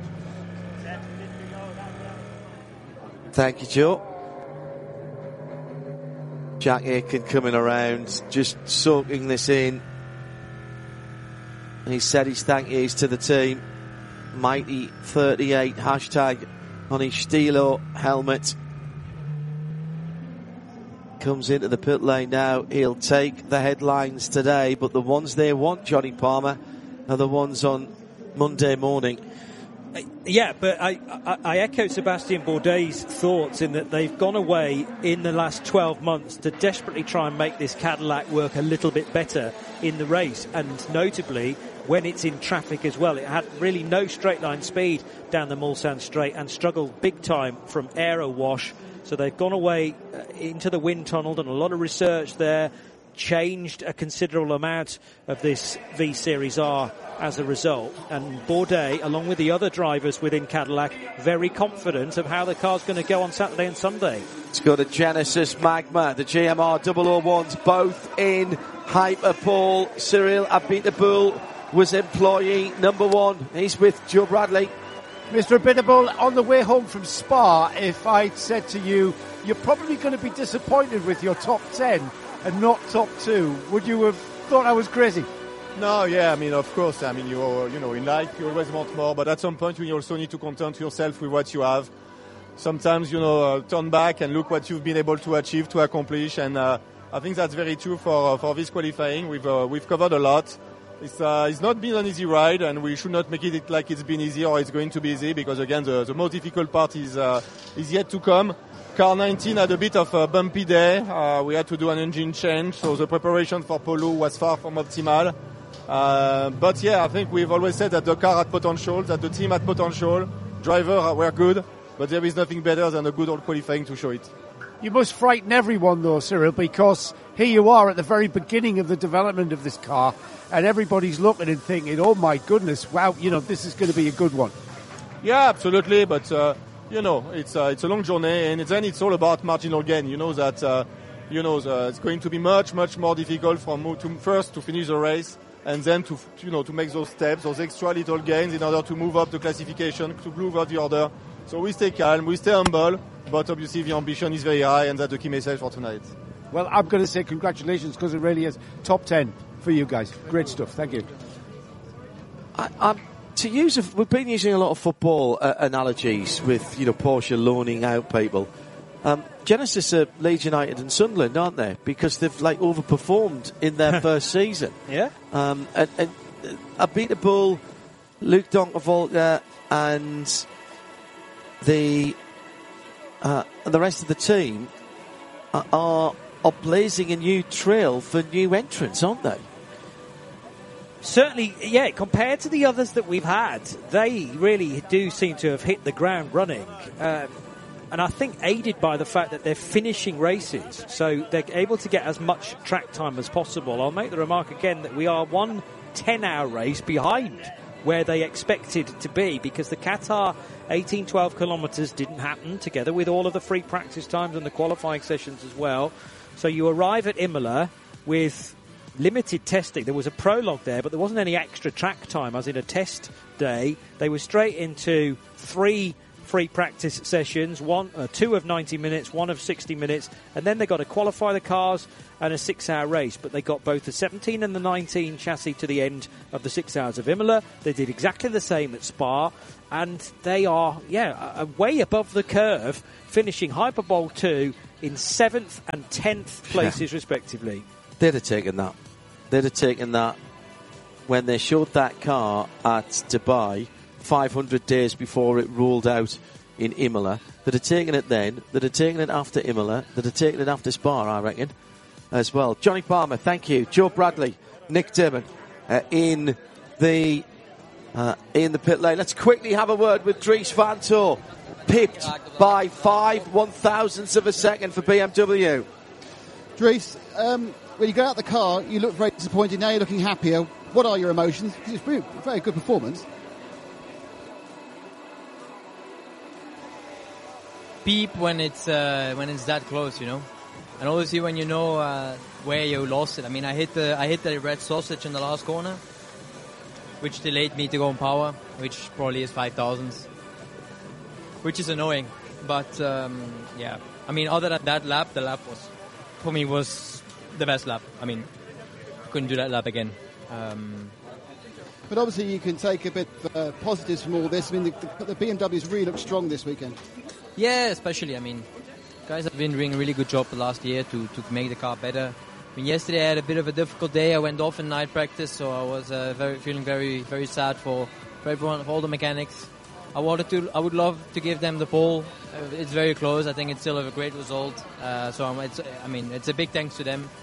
Speaker 2: Thank you, Joe. Jack Aitken coming around, just soaking this in. He said his thank yous to the team. Mighty thirty-eight hashtag on his Stilo helmet. Comes into the pit lane now. He'll take the headlines today, but the ones they want, Johnny Palmer, are the ones on Monday morning.
Speaker 1: Yeah, but I, I, I echo Sebastian Bourdais' thoughts in that they've gone away in the last twelve months to desperately try and make this Cadillac work a little bit better in the race, and notably when it's in traffic as well. It had really no straight line speed down the Mulsanne straight and struggled big time from aero wash. So they've gone away uh, into the wind tunnel, done a lot of research there, changed a considerable amount of this V Series R as a result, and Bourdais, along with the other drivers within Cadillac, very confident of how the car's going to go on Saturday and Sunday.
Speaker 2: Let's go to Genesis Magma, the G M R double oh ones, both in Hyperpole. Cyril Abiteboul was employee number one. He's with Joe Bradley.
Speaker 4: Mister Abiteboul, on the way home from Spa, if I'd said to you, you're probably going to be disappointed with your top ten and not top two, would you have thought I was crazy?
Speaker 6: No, yeah, I mean, of course, I mean, you you know, in life you always want more, but at some point you also need to content yourself with what you have. Sometimes, you know, uh, turn back and look what you've been able to achieve, to accomplish, and uh, I think that's very true for uh, for this qualifying. We've uh, we've covered a lot. It's uh, it's not been an easy ride, and we should not make it like it's been easy or it's going to be easy, because again, the, the most difficult part is uh, is yet to come. Car nineteen had a bit of a bumpy day. Uh, we had to do an engine change, so the preparation for Polo was far from optimal. Uh, but yeah, I think we've always said that the car had potential, that the team had potential, drivers were good, but there is nothing better than a good old qualifying to show it.
Speaker 4: You must frighten everyone though, Cyril, because here you are at the very beginning of the development of this car, and everybody's looking and thinking, oh my goodness, wow, you know, this is going to be a good one.
Speaker 6: Yeah, absolutely, but uh, you know, it's uh, it's a long journey, and then it's all about marginal gain. You know that uh, you know the, it's going to be much much more difficult from to first to finish the race, and then to you know to make those steps, those extra little gains in order to move up the classification, to move up the order. So we stay calm, we stay humble, but obviously the ambition is very high, and that's the key message for tonight.
Speaker 4: Well, I'm going to say congratulations, because it really is top ten for you guys. Great stuff. Thank you.
Speaker 2: I, I'm, to use, a, we've been using a lot of football uh, analogies with, you know, Porsche loaning out people. Um, Genesis are Leeds United and Sunderland, aren't they? Because they've like overperformed in their first season.
Speaker 1: Yeah.
Speaker 2: Um, and, and uh, Abiteboul, Luke Donkervolker, and the uh, the rest of the team are, are are blazing a new trail for new entrants, aren't they?
Speaker 1: Certainly, yeah, compared to the others that we've had, they really do seem to have hit the ground running. Um, and I think aided by the fact that they're finishing races, so they're able to get as much track time as possible. I'll make the remark again that we are one ten-hour race behind where they expected to be, because the Qatar eighteen twelve kilometres didn't happen, together with all of the free practice times and the qualifying sessions as well. So you arrive at Imola with limited testing. There was a prologue there, but there wasn't any extra track time, as in a test day. They were straight into three free practice sessions, one, uh, two of ninety minutes, one of sixty minutes, and then they got to qualify the cars and a six-hour race. But they got both the seventeen and the nineteen chassis to the end of the six hours of Imola. They did exactly the same at Spa, and they are, yeah, uh, way above the curve, finishing Hyperbowl two in seventh and tenth places, respectively.
Speaker 2: They'd have taken that. They'd have taken that when they showed that car at Dubai five hundred days before it rolled out in Imola. They'd have taken it then. They'd have taken it after Imola. They'd have taken it after Spa, I reckon, as well. Johnny Palmer, thank you. Joe Bradley, Nick Dimon uh, in the uh, in the pit lane. Let's quickly have a word with Dries Vanthoor. Pipped by five one thousandths of a second for B M W.
Speaker 3: Dries, um, when you got out the car, you looked very disappointed. Now you're looking happier. What are your emotions? It's a very good performance.
Speaker 14: Beep when it's uh, when it's that close, you know, and obviously when you know uh, where you lost it. I mean, I hit the I hit the red sausage in the last corner, which delayed me to go on power, which probably is five thousandths, which is annoying. But um, yeah, I mean, other than that lap, the lap was for me was the best lap. I mean, couldn't do that lap again. Um,
Speaker 3: but obviously, you can take a bit of uh, positives from all this. I mean, the, the, the B M Ws really looked strong this weekend.
Speaker 14: Yeah, especially, I mean, guys have been doing a really good job the last year to, to make the car better. I mean, yesterday I had a bit of a difficult day. I went off in night practice, so I was uh, very feeling very, very sad for, for everyone, for all the mechanics. I wanted to, I would love to give them the pole. Uh, it's very close. I think it's still a great result. Uh, so I'm, it's, I mean, it's a big thanks to them.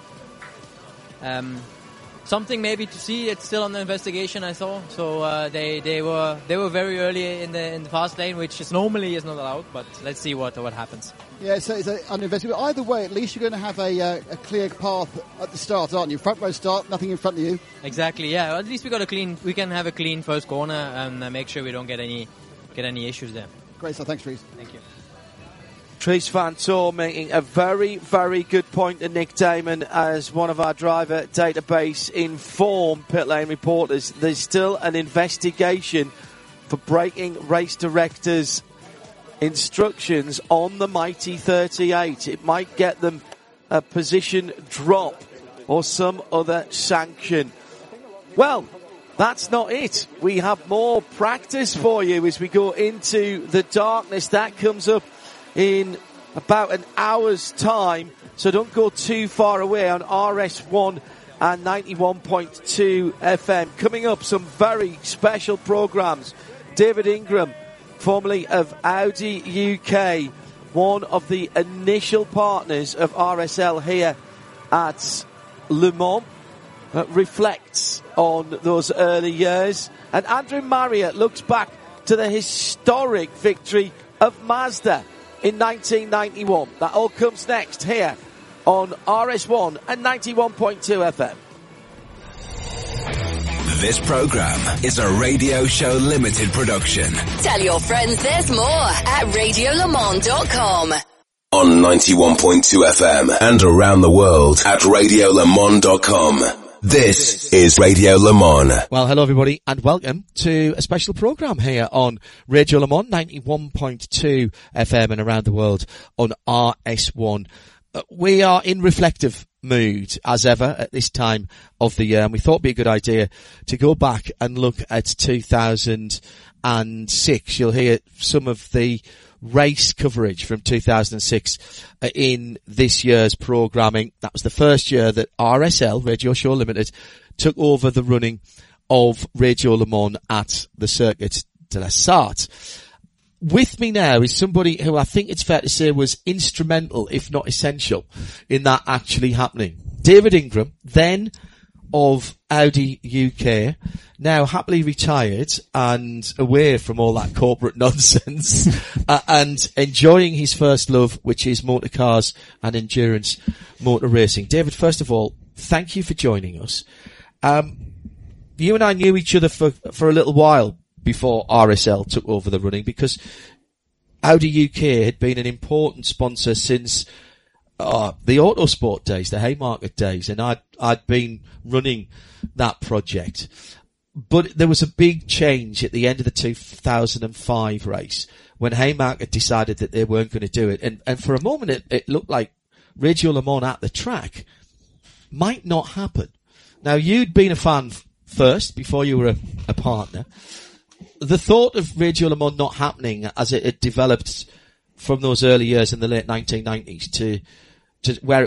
Speaker 14: Um, something maybe to see. It's still on the investigation, I saw. So uh, they they were they were very early in the in the fast lane, which is normally is not allowed. But let's see what what happens.
Speaker 3: Yeah, so it's under investigation. Either way, at least you're going to have a uh, a clear path at the start, aren't you? Front row start, nothing in front of you.
Speaker 14: Exactly. Yeah. At least we got a clean. We can have a clean first corner and uh, make sure we don't get any get any issues there.
Speaker 3: Great stuff. Thanks, Dries.
Speaker 14: Thank you.
Speaker 2: Dries Vanthoor making a very, very good point to Nick Damon as one of our driver database informed pit lane reporters. There's still an investigation for breaking race directors' instructions on the Mighty thirty-eight. It might get them a position drop or some other sanction. Well, that's not it. We have more practice for you as we go into the darkness. That comes up in about an hour's time, so don't go too far away on R S one and ninety-one point two F M. Coming up, some very special programmes. David Ingram, formerly of Audi U K, one of the initial partners of R S L here at Le Mans, uh, reflects on those early years. And Andrew Marriott looks back to the historic victory of Mazda in nineteen ninety-one. That all comes next here on R S one and ninety-one point two F M.
Speaker 15: This program is a Radio Show Limited production.
Speaker 16: Tell your friends there's more at radio le mans dot com.
Speaker 15: On ninety-one point two F M and around the world at radio le mans dot com. This is Radio Le Mans.
Speaker 2: Well, hello everybody and welcome to a special programme here on Radio Le Mans, ninety-one point two F M and around the world on R S one. Uh, we are in reflective mood as ever at this time of the year, and we thought it'd be a good idea to go back and look at two thousand six. You'll hear some of the race coverage from two thousand six uh, in this year's programming. That was the first year that R S L, Radio Show Limited, took over the running of Radio Le Mans at the Circuit de la Sarthe. With me now is somebody who I think it's fair to say was instrumental, if not essential, in that actually happening. David Ingram, then of Audi U K, now happily retired and away from all that corporate nonsense, uh, and enjoying his first love, which is motor cars and endurance motor racing. David, first of all, thank you for joining us. Um, you and I knew each other for, for a little while before R S L took over the running, because Audi U K had been an important sponsor since uh, the Autosport days, the Haymarket days, and I'd, I'd been running that project. But there was a big change at the end of the two thousand five race when Haymarket decided that they weren't going to do it. And, and for a moment it, it looked like Radio Le Mans at the track might not happen. Now, you'd been a fan f- first before you were a, a partner. The thought of Radio Le Mans not happening as it, it developed from those early years in the late nineteen nineties to, to where